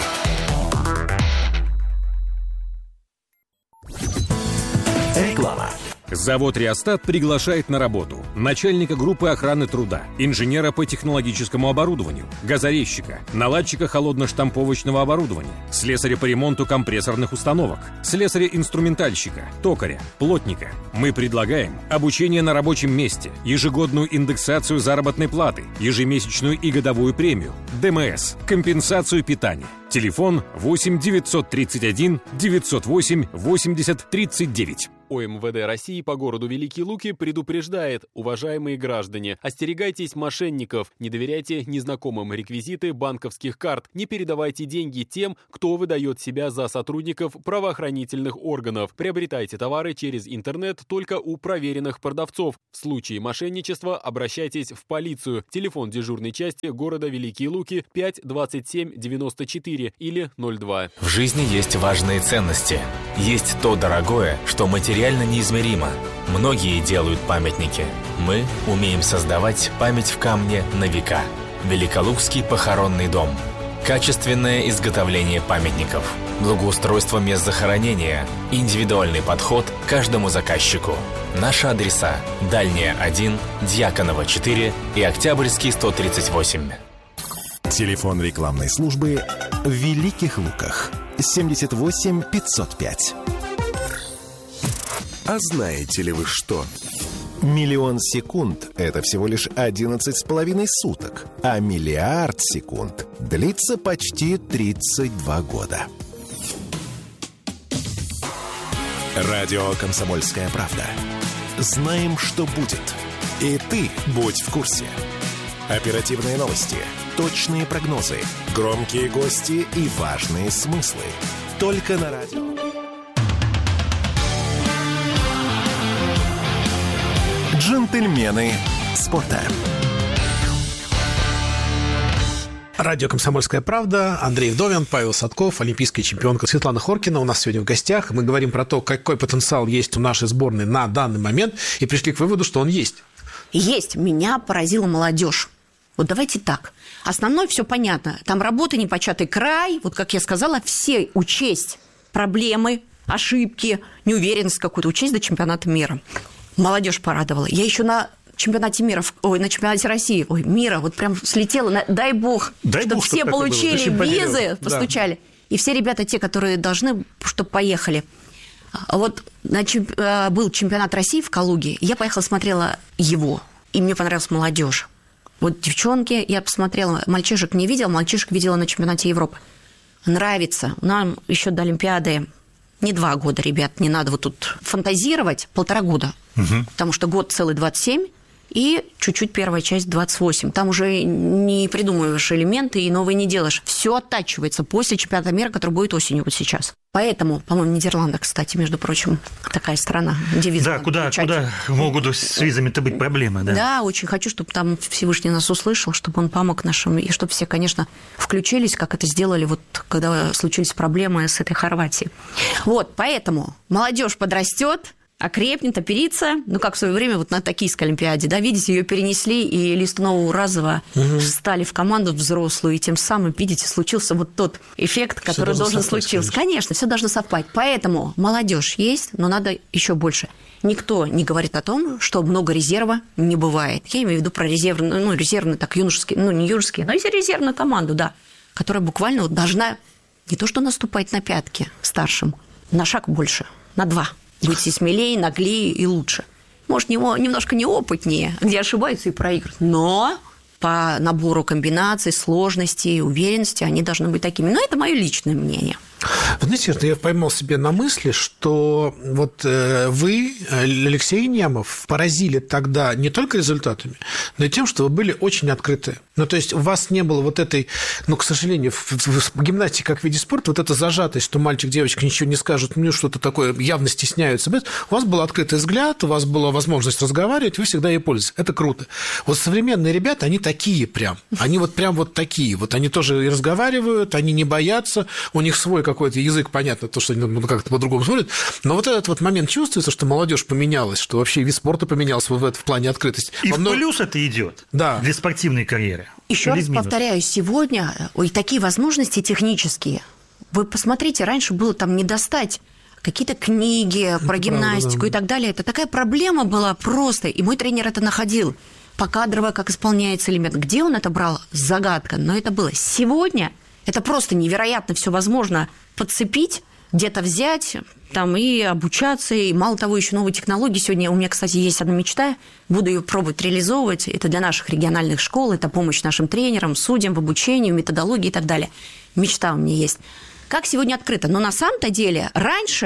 Speaker 4: Реклама.
Speaker 7: Завод «Реостат» приглашает на работу начальника группы охраны труда, инженера по технологическому оборудованию, газорезчика, наладчика холодно-штамповочного оборудования, слесаря по ремонту компрессорных установок, слесаря-инструментальщика, токаря, плотника. Мы предлагаем обучение на рабочем месте, ежегодную индексацию заработной платы, ежемесячную и годовую премию, ДМС, компенсацию питания. Телефон восемь девятьсот тридцать один девятьсот восемь восемьдесят тридцать девять.
Speaker 13: ОМВД России по городу Великие Луки предупреждает: уважаемые граждане, остерегайтесь мошенников, не доверяйте незнакомым реквизиты банковских карт, не передавайте деньги тем, кто выдает себя за сотрудников правоохранительных органов. Приобретайте товары через интернет только у проверенных продавцов. В случае мошенничества обращайтесь в полицию. Телефон дежурной части города Великие Луки пять двадцать семь девяносто четыре или ноль два.
Speaker 14: В жизни есть важные ценности. Есть то дорогое, что материально неизмеримо. Многие делают памятники. Мы умеем создавать память в камне на века. Великолукский похоронный дом. Качественное изготовление памятников, благоустройство мест захоронения, индивидуальный подход к каждому заказчику. Наши адреса: Дальняя один, Дьяконова четыре и Октябрьский сто тридцать восемь.
Speaker 4: Телефон рекламной службы в Великих Луках семьдесят восемь пятьсот пять. А знаете ли вы что? Миллион секунд – это всего лишь одиннадцать с половиной суток, а миллиард секунд длится почти тридцать два года. Радио «Комсомольская правда». Знаем, что будет. И ты будь в курсе. Оперативные новости, точные прогнозы, громкие гости и важные смыслы. Только на радио. Джентльмены спорта.
Speaker 2: Радио «Комсомольская правда», Андрей Вдовин, Павел Садков, олимпийская чемпионка Светлана Хоркина у нас сегодня в гостях. Мы говорим про то, какой потенциал есть у нашей сборной на данный момент, и пришли к выводу, что он есть.
Speaker 1: Есть. Меня поразила молодежь. Вот давайте так. Основное все понятно. Там работа непочатый край. Вот, как я сказала, все учесть проблемы, ошибки, неуверенность какую-то, учесть до чемпионата мира. Молодежь порадовала. Я еще на чемпионате мира, ой, на чемпионате России, ой, мира, вот прям слетела, на, дай бог, дай чтобы бог, все чтобы получили визы, постучали. Да. И все ребята, те, которые должны, чтобы поехали. Вот на чемп... был чемпионат России в Калуге, я поехала, смотрела его, и мне понравилась молодежь. Вот девчонки, я посмотрела, мальчишек не видела, мальчишек видела на чемпионате Европы. Нравится. Нам еще до Олимпиады не два года, ребят, не надо вот тут фантазировать, полтора года. Угу. Потому что год целый двадцать семь, и чуть-чуть первая часть двадцать восемь. Там уже не придумываешь элементы и новые не делаешь. Все оттачивается после чемпионата мира, который будет осенью вот сейчас. Поэтому, по-моему, Нидерланды, кстати, между прочим, такая страна, где визы.
Speaker 3: Да, куда, куда могут с визами-то быть проблемы, да?
Speaker 1: Да, очень хочу, чтобы там Всевышний нас услышал, чтобы он помог нашим, и чтобы все, конечно, включились, как это сделали, вот когда случились проблемы с этой Хорватией. Вот, поэтому молодежь подрастет, окрепнет, оперится, ну, как в свое время вот на Токийской Олимпиаде, да, видите, ее перенесли, и Листунова, Уразова угу. встали в команду взрослую, и тем самым, видите, случился вот тот эффект, который должен случиться. Конечно, все должно совпасть. Поэтому молодежь есть, но надо еще больше. Никто не говорит о том, что много резерва не бывает. Я имею в виду про резервную, ну, резервную, так, юношеские, ну, не юношеские, но и резервную команду, да, которая буквально вот должна не то что наступать на пятки старшим, на шаг больше, на два. Быть смелее, наглее и лучше. Может, немножко неопытнее, где ошибаются и проигрывают, но по набору комбинаций, сложностей, уверенности они должны быть такими. Но это мое личное мнение.
Speaker 2: Вы знаете, я поймал себе на мысли, что вот вы, Алексей Немов, поразили тогда не только результатами, но и тем, что вы были очень открыты. Ну, то есть у вас не было вот этой, ну, к сожалению, в, в, в гимнастике как в виде спорта, вот эта зажатость, что мальчик, девочка ничего не скажут, ну, что-то такое, явно стесняются. У вас был открытый взгляд, у вас была возможность разговаривать, вы всегда ей пользовались. Это круто. Вот современные ребята, они такие прям. Они вот прям вот такие. Вот они тоже и разговаривают, они не боятся, у них свой какой-то язык, понятно, то, что они как-то по-другому смотрят, но вот этот вот момент чувствуется, что молодежь поменялась, что вообще вид спорта поменялся в, в плане открытости.
Speaker 3: И
Speaker 2: Во
Speaker 3: в плюс это идет да. для спортивной карьеры.
Speaker 1: Еще раз повторяю, сегодня ой, такие возможности технические. Вы посмотрите, раньше было там не достать какие-то книги про гимнастику Правда, да. и так далее. Это такая проблема была просто, и мой тренер это находил. Покадрово, как исполняется элемент. Где он это брал? Загадка. Но это было. Сегодня это просто невероятно все возможно подцепить, где-то взять там, и обучаться. И мало того, еще новые технологии. Сегодня у меня, кстати, есть одна мечта. Буду ее пробовать реализовывать. Это для наших региональных школ, это помощь нашим тренерам, судьям в обучении, в методологии и так далее. Мечта у меня есть. Как сегодня открыто? Но на самом-то деле раньше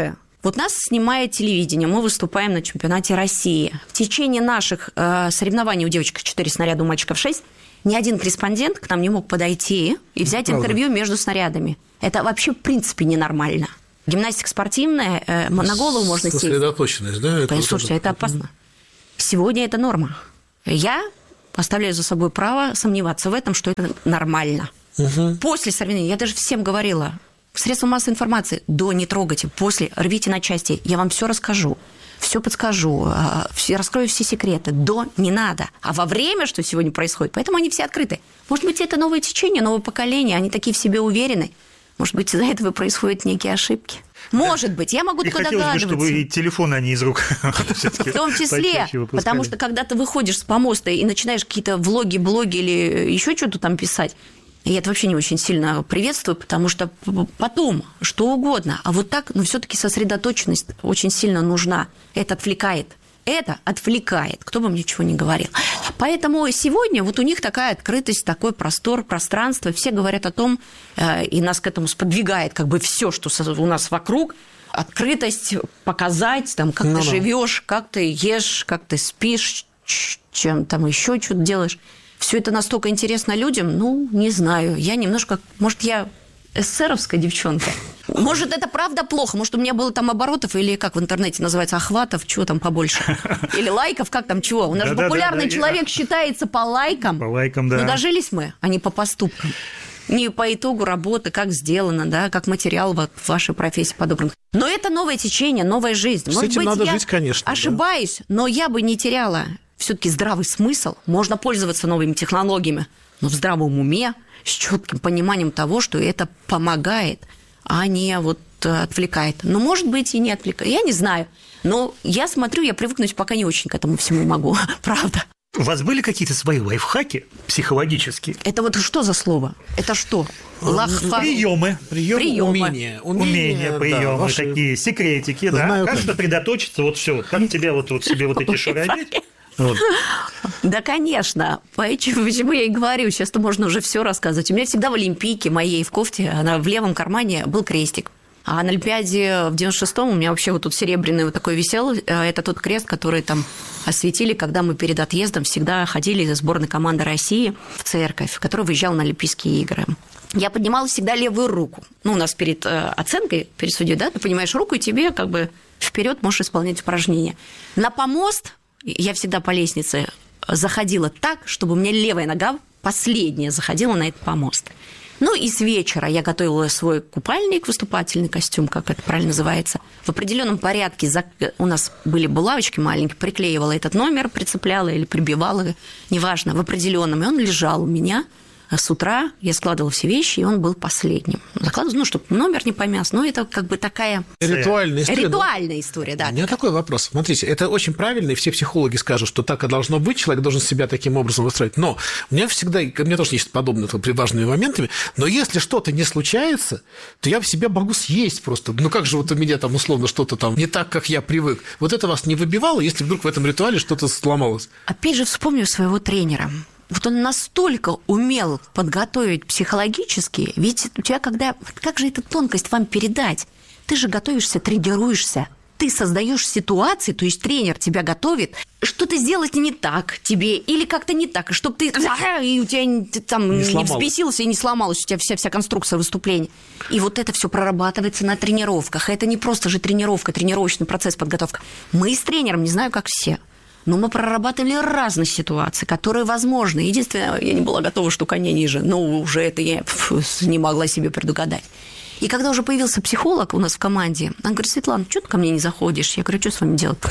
Speaker 1: Вот нас снимает телевидение, мы выступаем на чемпионате России. В течение наших э, соревнований у девочек четыре снаряда, у мальчиков шесть, ни один корреспондент к нам не мог подойти и взять Правда. интервью между снарядами. Это вообще в принципе ненормально. Гимнастика спортивная, э, на голову можно сесть.
Speaker 2: Сосредоточенность, да?
Speaker 1: Это Слушайте, это опасно. Сегодня это норма. Я оставляю за собой право сомневаться в этом, что это нормально. Угу. После соревнований, я даже всем говорила, средства массовой информации, до не трогайте, после рвите на части, я вам все расскажу, все подскажу, все, раскрою все секреты, до не надо. А во время, что сегодня происходит, поэтому они все открыты. Может быть, это новое течение, новое поколение, они такие в себе уверены. Может быть, из-за этого происходят некие ошибки. Может быть, я могу
Speaker 3: и
Speaker 1: только
Speaker 3: догадываться. И хотелось бы, чтобы и телефоны, они из рук.
Speaker 1: В том числе, потому что когда ты выходишь с помоста и начинаешь какие-то влоги, блоги или еще что-то там писать, я это вообще не очень сильно приветствую, потому что потом что угодно, а вот так, ну, все-таки сосредоточенность очень сильно нужна. Это отвлекает. Это отвлекает, кто бы мне чего ни говорил. Поэтому сегодня вот у них такая открытость, такой простор, пространство. Все говорят о том, и нас к этому сподвигает как бы все, что у нас вокруг. Открытость показать, там, как ну, ты да. живешь, как ты ешь, как ты спишь, чем там еще что-то делаешь. Все это настолько интересно людям, ну, не знаю. Я немножко, может, я эсеровская девчонка. Может, это правда плохо, может, у меня было там оборотов, или как в интернете называется, охватов, чего там побольше. Или лайков, как там, чего. У нас же популярный человек считается по лайкам.
Speaker 3: По лайкам, да.
Speaker 1: Но дожились мы, а не по поступкам. Не по итогу работы, как сделано, да, как материал вот в вашей профессии подобран. Но это новое течение, новая жизнь.
Speaker 2: С
Speaker 1: Может
Speaker 2: этим
Speaker 1: быть,
Speaker 2: надо
Speaker 1: я
Speaker 2: жить, конечно.
Speaker 1: Ошибаюсь, да. Но я бы не теряла все-таки здравый смысл. Можно пользоваться новыми технологиями, но в здравом уме, с четким пониманием того, что это помогает, а не вот отвлекает. Но, может быть, и не отвлекает. Я не знаю. Но я смотрю, я привыкнуть пока не очень к этому всему могу. Правда.
Speaker 3: У вас были какие-то свои лайфхаки психологические?
Speaker 1: Это вот что за слово? Это что? Лайфхак?
Speaker 3: Приемы.
Speaker 2: Приемы,
Speaker 1: приемы.
Speaker 2: Умения.
Speaker 3: Умения, приемы, да, ваши... такие секретики. Да? Как сосредоточиться, вот все. Как тебе вот, вот себе вот эти шуры одеть? Вот.
Speaker 1: Да, конечно. Почему, почему я и говорю, сейчас-то можно уже все рассказывать. У меня всегда в Олимпийке моей в кофте, она в левом кармане был крестик. А на Олимпиаде в девяносто шестом у меня вообще вот тут серебряный вот такой висел. Это тот крест, который там осветили, когда мы перед отъездом всегда ходили из сборной команды России в церковь, которая выезжала на Олимпийские игры. Я поднимала всегда левую руку. Ну, у нас перед оценкой, перед судьей, да, ты поднимаешь руку, и тебе как бы вперед можешь исполнять упражнения. На помост я всегда по лестнице заходила так, чтобы у меня левая нога последняя заходила на этот помост. Ну и с вечера я готовила свой купальник, выступательный костюм, как это правильно называется. В определенном порядке у нас были булавочки маленькие, приклеивала этот номер, прицепляла или прибивала, неважно, в определенном. И он лежал у меня. А с утра я складывала все вещи, и он был последним. Закладывала, ну, чтобы номер не помяс, но это как бы такая...
Speaker 2: Ритуальная история.
Speaker 1: Ритуальная история, да.
Speaker 2: У меня такой вопрос. Смотрите, это очень правильно, и все психологи скажут, что так и должно быть, человек должен себя таким образом выстроить. Но у меня всегда, у меня тоже есть подобные важными моментами, но если что-то не случается, то я в себя могу съесть просто. Ну, как же вот у меня там условно что-то там не так, как я привык. Вот это вас не выбивало, если вдруг в этом ритуале что-то сломалось?
Speaker 1: Опять же, вспомню своего тренера. Вот он настолько умел подготовить психологически, ведь у тебя когда... Как же эту тонкость вам передать? Ты же готовишься, тренируешься, ты создаешь ситуации, то есть тренер тебя готовит, что-то сделать не так тебе или как-то не так, чтобы ты... И у тебя ты там не, не взбесился и не сломалась у тебя вся, вся конструкция выступления. И вот это все прорабатывается на тренировках. Это не просто же тренировка, тренировочный процесс, подготовка. Мы с тренером, не знаю, как все... Но мы прорабатывали разные ситуации, которые возможны. Единственное, я не была готова, что коня ниже. Но уже это я не могла себе предугадать. И когда уже появился психолог у нас в команде, он говорит: Светлана, что ты ко мне не заходишь? Я говорю: что с вами делать?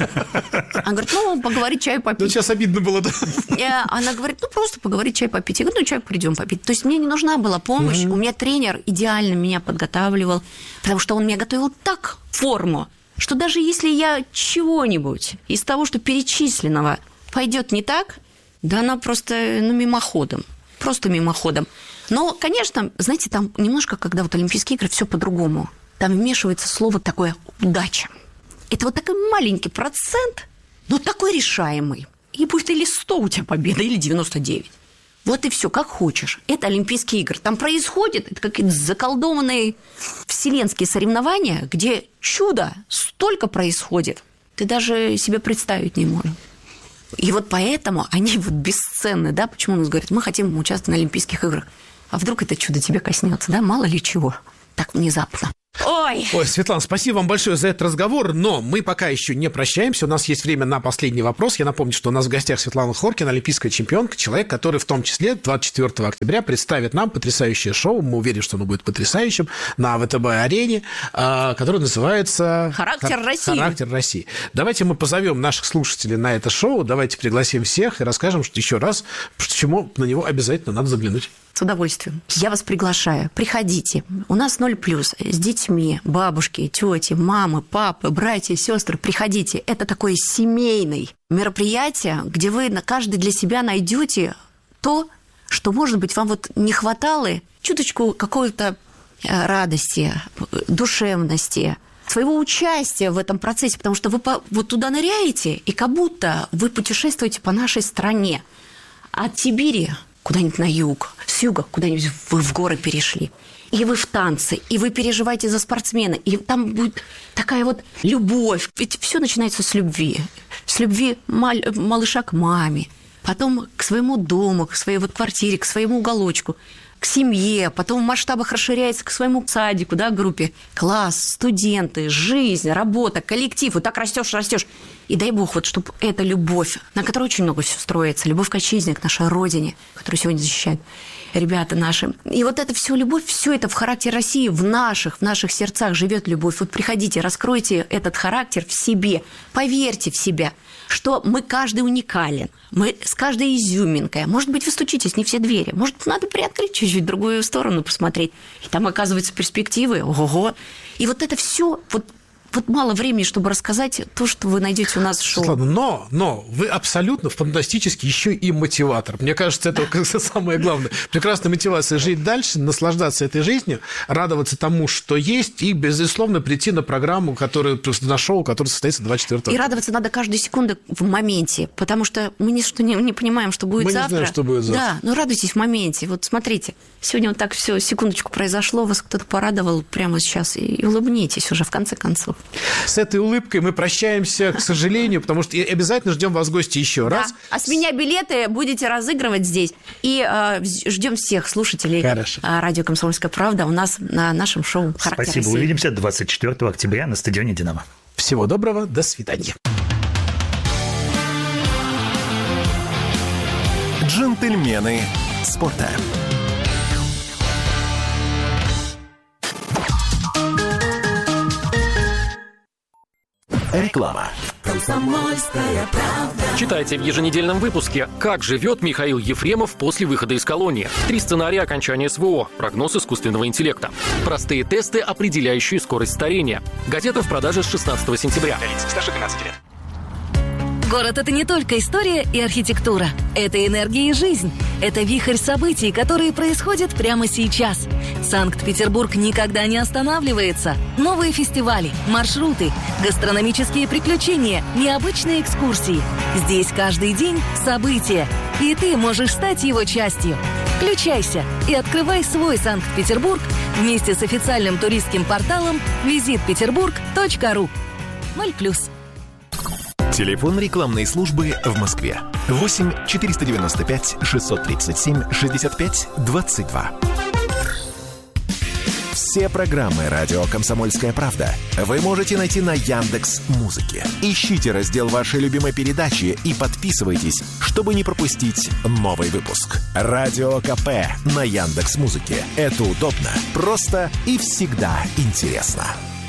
Speaker 1: Он говорит: ну, поговорить, чай попить.
Speaker 2: Ну, сейчас обидно было, да?
Speaker 1: Она говорит: ну, просто поговорить, чай попить. Я говорю: ну, чай придем попить. То есть мне не нужна была помощь. У меня тренер идеально меня подготавливал, потому что он меня готовил так в форму, что даже если я чего-нибудь из того, что перечисленного, пойдет не так, да она просто, ну, мимоходом, просто мимоходом. Но, конечно, знаете, там немножко, когда вот Олимпийские игры, все по-другому. Там вмешивается слово такое «удача». Это вот такой маленький процент, но такой решаемый. И будет или сто у тебя победа, или девяносто девять. Вот и все, как хочешь. Это Олимпийские игры. Там происходит, это какие-то заколдованные вселенские соревнования, где чудо столько происходит, ты даже себе представить не можешь. И вот поэтому они вот бесценны, да, почему у нас говорят, мы хотим участвовать на Олимпийских играх. А вдруг это чудо тебя коснется, да, мало ли чего, так внезапно. Ой!
Speaker 2: Ой, Светлана, спасибо вам большое за этот разговор, но мы пока еще не прощаемся, у нас есть время на последний вопрос. Я напомню, что у нас в гостях Светлана Хоркина, олимпийская чемпионка, человек, который в том числе двадцать четвёртого октября представит нам потрясающее шоу, мы уверены, что оно будет потрясающим, на ВТБ-арене, которое называется
Speaker 1: «Характер России».
Speaker 2: «Характер России». Давайте мы позовем наших слушателей на это шоу, давайте пригласим всех и расскажем что еще раз, почему на него обязательно надо заглянуть.
Speaker 1: С удовольствием. Я вас приглашаю. Приходите. У нас ноль плюс. С детьми, бабушки, тети, мамы, папы, братья, сестры. Приходите. Это такое семейное мероприятие, где вы каждый для себя найдете то, что, может быть, вам вот не хватало чуточку какой-то радости, душевности, своего участия в этом процессе, потому что вы вот туда ныряете, и как будто вы путешествуете по нашей стране. От Сибири куда-нибудь на юг, с юга куда-нибудь вы в горы перешли. И вы в танце, и вы переживаете за спортсмена, и там будет такая вот любовь. Ведь все начинается с любви. С любви мал- малыша к маме, потом к своему дому, к своей вот квартире, к своему уголочку, к семье, потом в масштабах расширяется к своему садику, да, группе. Класс, студенты, жизнь, работа, коллектив. Вот так растешь, растешь. И дай бог, вот, чтобы эта любовь, на которой очень много все строится, любовь к отчизне, к нашей родине, которую сегодня защищают ребята наши. И вот это все любовь, все это в характере России, в наших, в наших сердцах живет любовь. Вот приходите, раскройте этот характер в себе, поверьте в себя, что мы каждый уникален, мы с каждой изюминкой. Может быть, вы стучитесь не все двери, может, надо приоткрыть чуть-чуть в другую сторону посмотреть. И там, оказывается, перспективы, ого-го. И вот это все вот Вот мало времени, чтобы рассказать то, что вы найдете у нас в шоу.
Speaker 2: Светлана, но, но вы абсолютно фантастически еще и мотиватор. Мне кажется, это самое главное. Прекрасная мотивация жить дальше, наслаждаться этой жизнью, радоваться тому, что есть, и, безусловно, прийти на программу, которая, на шоу, которое состоится двадцать четвёртого.
Speaker 1: И радоваться надо каждой секунды в моменте, потому что мы ничто не, не понимаем, что будет
Speaker 2: мы
Speaker 1: завтра.
Speaker 2: Мы не знаем, что будет завтра.
Speaker 1: Да, но радуйтесь в моменте. Вот смотрите, сегодня вот так все секундочку произошло, вас кто-то порадовал прямо сейчас, и улыбнитесь уже в конце концов.
Speaker 2: С этой улыбкой мы прощаемся, к сожалению, потому что обязательно ждем вас в гости еще
Speaker 1: да.
Speaker 2: раз.
Speaker 1: А с меня билеты будете разыгрывать здесь. И э, ждем всех слушателей Хорошо. радио «Комсомольская правда» у нас на нашем шоу «Характер
Speaker 3: Спасибо.
Speaker 1: России».
Speaker 3: Увидимся двадцать четвёртого октября на стадионе «Динамо».
Speaker 2: Всего доброго. До свидания.
Speaker 4: Джентльмены спорта. Реклама.
Speaker 15: Комсомольская правда.
Speaker 13: Читайте в еженедельном выпуске, как живет Михаил Ефремов после выхода из колонии. Три сценария окончания СВО, прогноз искусственного интеллекта. Простые тесты, определяющие скорость старения. Газета в продаже с шестнадцатого сентября.
Speaker 15: Для лиц старше двенадцати лет.
Speaker 16: Город — это не только история и архитектура. Это энергия и жизнь. Это вихрь событий, которые происходят прямо сейчас. Санкт-Петербург никогда не останавливается. Новые фестивали, маршруты, гастрономические приключения, необычные экскурсии. Здесь каждый день события. И ты можешь стать его частью. Включайся и открывай свой Санкт-Петербург вместе с официальным туристским порталом визит петербург точка ру. ноль плюс.
Speaker 4: Телефон рекламной службы в Москве. восемь четыреста девяносто пять шестьсот тридцать семь шестьдесят пять двадцать два. Все программы радио «Комсомольская правда» вы можете найти на Яндекс.Музыке. Ищите раздел вашей любимой передачи и подписывайтесь, чтобы не пропустить новый выпуск. Радио КП на Яндекс.Музыке. Это удобно, просто и всегда интересно.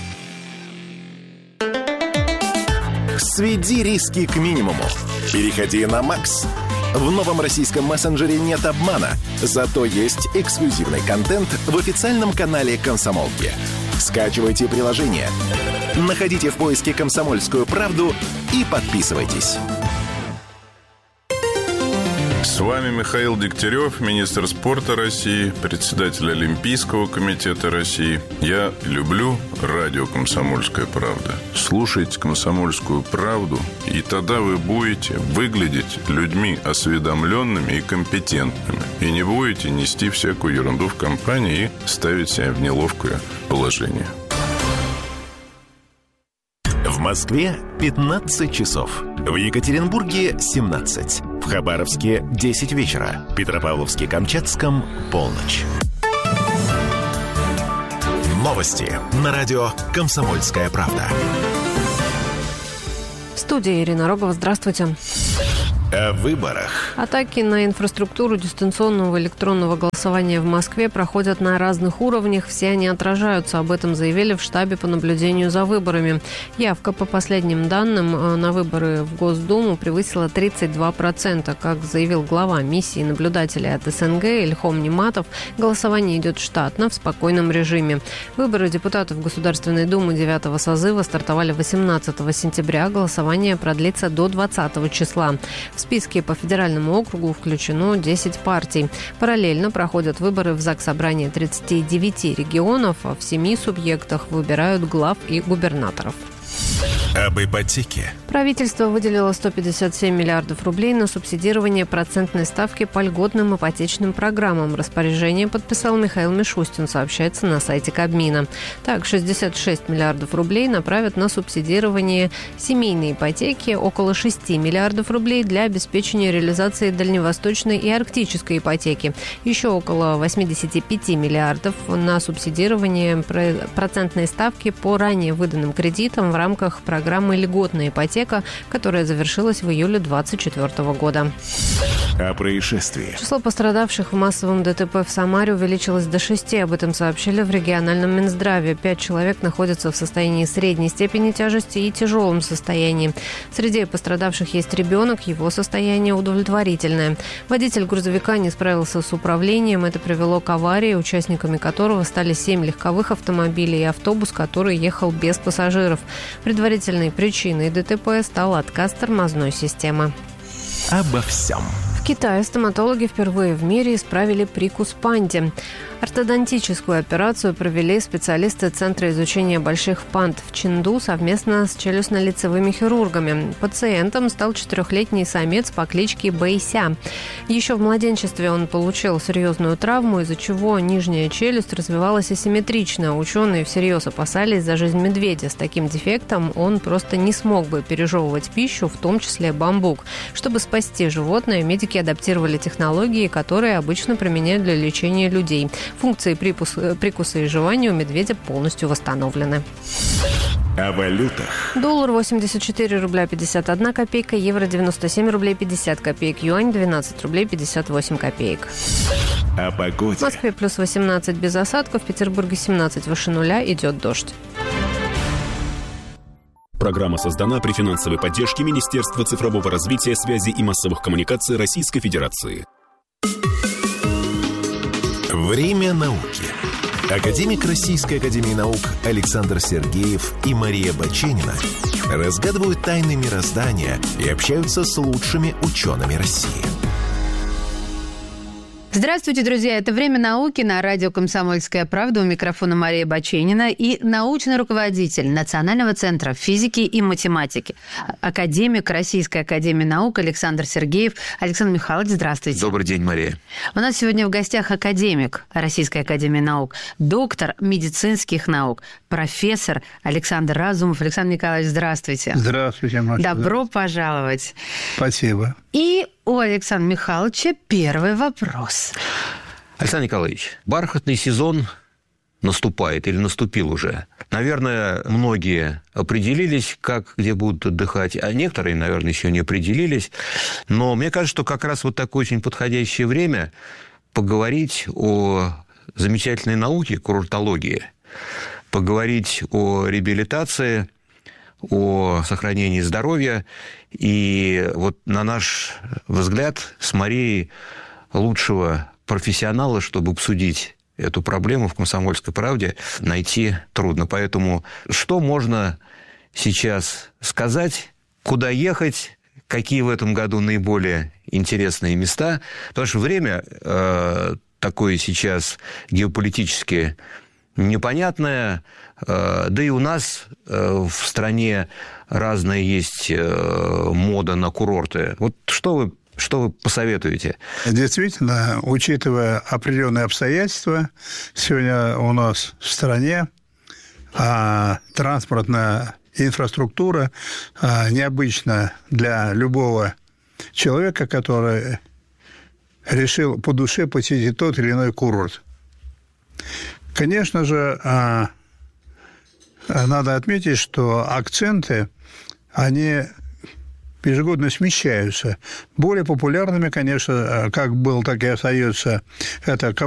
Speaker 4: Сведи риски к минимуму. Переходи на Макс. В новом российском мессенджере нет обмана, зато есть эксклюзивный контент в официальном канале «Комсомолки». Скачивайте приложение, находите в поиске «Комсомольскую правду» и подписывайтесь.
Speaker 6: С вами Михаил Дегтярев, министр спорта России, председатель Олимпийского комитета России. Я люблю радио «Комсомольская правда». Слушайте «Комсомольскую правду», и тогда вы будете выглядеть людьми осведомленными и компетентными. И не будете нести всякую ерунду в компании и ставить себя в неловкое положение.
Speaker 4: В Москве пятнадцать часов. В Екатеринбурге семнадцать. В Хабаровске десять вечера. В Петропавловске-Камчатском полночь. Новости на радио «Комсомольская правда».
Speaker 12: В студии Ирина Рогова. Здравствуйте.
Speaker 4: О выборах.
Speaker 12: Атаки на инфраструктуру дистанционного электронного голосования в Москве проходят на разных уровнях. Все они отражаются. Об этом заявили в штабе по наблюдению за выборами. Явка, по последним данным, на выборы в Госдуму превысила тридцать два процента. Как заявил глава миссии наблюдателей от СНГ Ильхом Нематов, голосование идет штатно, в спокойном режиме. Выборы депутатов Государственной Думы девятого созыва стартовали восемнадцатого сентября. Голосование продлится до двадцатого числа. В списке по федеральному округу включено десять партий. Параллельно проходят выборы в Заксобрание тридцати девяти регионов, а в семи субъектах выбирают глав и губернаторов.
Speaker 4: Об ипотеке.
Speaker 12: Правительство выделило сто пятьдесят семь миллиардов рублей на субсидирование процентной ставки по льготным ипотечным программам. Распоряжение подписал Михаил Мишустин, сообщается на сайте Кабмина. Так, шестьдесят шесть миллиардов рублей направят на субсидирование семейной ипотеки, около шести миллиардов рублей для обеспечения реализации дальневосточной и арктической ипотеки. Еще около восемьдесят пять миллиардов на субсидирование процентной ставки по ранее выданным кредитам в рамках программы «Льготная ипотека», которая завершилась в июле две тысячи двадцать четвёртого года.
Speaker 4: О происшествии.
Speaker 12: Число пострадавших в массовом ДТП в Самаре увеличилось до шести. Об этом сообщили в региональном Минздраве. Пять человек находятся в состоянии средней степени тяжести и тяжелом состоянии. Среди пострадавших есть ребенок, его состояние удовлетворительное. Водитель грузовика не справился с управлением. Это привело к аварии, участниками которого стали семь легковых автомобилей и автобус, который ехал без пассажиров. Предварительной причиной ДТП стал отказ тормозной системы.
Speaker 4: Обо всем.
Speaker 12: В Китае стоматологи впервые в мире исправили прикус панде. Ортодонтическую операцию провели специалисты Центра изучения больших панд в Чэнду совместно с челюстно-лицевыми хирургами. Пациентом стал четырехлетний самец по кличке Бэйся. Еще в младенчестве он получил серьезную травму, из-за чего нижняя челюсть развивалась асимметрично. Ученые всерьез опасались за жизнь медведя. С таким дефектом он просто не смог бы пережевывать пищу, в том числе бамбук. Чтобы спасти животное, медики адаптировали технологии, которые обычно применяют для лечения людей. Функции прикуса, прикуса и жевания у медведя полностью восстановлены.
Speaker 4: О валютах.
Speaker 12: Доллар восемьдесят четыре рубля пятьдесят одна копейка, евро девяносто семь рублей пятьдесят копеек, юань двенадцать рублей пятьдесят восемь копеек.
Speaker 4: О погоде.
Speaker 12: В Москве плюс восемнадцать без осадков, в Петербурге семнадцать выше нуля, идет дождь.
Speaker 17: Программа создана при финансовой поддержке Министерства цифрового развития, связи и массовых коммуникаций Российской Федерации.
Speaker 4: Время науки. Академик Российской академии наук Александр Сергеев и Мария Баченина разгадывают тайны мироздания и общаются с лучшими учеными России.
Speaker 18: Здравствуйте, друзья! Это «Время науки» на радио «Комсомольская правда». У микрофона Мария Баченина и научный руководитель Национального центра физики и математики, академик Российской академии наук Александр Сергеев. Александр Михайлович, здравствуйте.
Speaker 19: Добрый день, Мария.
Speaker 18: У нас сегодня в гостях академик Российской академии наук, доктор медицинских наук, профессор Александр Разумов. Александр Николаевич, здравствуйте.
Speaker 20: Здравствуйте, Маша.
Speaker 18: Добро пожаловать.
Speaker 20: Спасибо.
Speaker 18: И у Александра Михайловича первый вопрос.
Speaker 19: Александр Николаевич, бархатный сезон наступает или наступил уже. Наверное, многие определились, как, где будут отдыхать, а некоторые, наверное, еще не определились. Но мне кажется, что как раз вот такое очень подходящее время поговорить о замечательной науке, курортологии, поговорить о реабилитации, о сохранении здоровья. И вот на наш взгляд с Марией лучшего профессионала, чтобы обсудить эту проблему в «Комсомольской правде», найти трудно. Поэтому что можно сейчас сказать, куда ехать, какие в этом году наиболее интересные места. Потому что время э, такое сейчас геополитически непонятное. Э, да и у нас э, в стране разная есть э, мода на курорты. Вот что вы Что вы посоветуете?
Speaker 20: Действительно, учитывая определенные обстоятельства, сегодня у нас в стране а, транспортная инфраструктура а, необычна для любого человека, который решил по душе посетить тот или иной курорт. Конечно же, а, надо отметить, что акценты, они ежегодно смещаются. Более популярными, конечно, как был, так и остается, это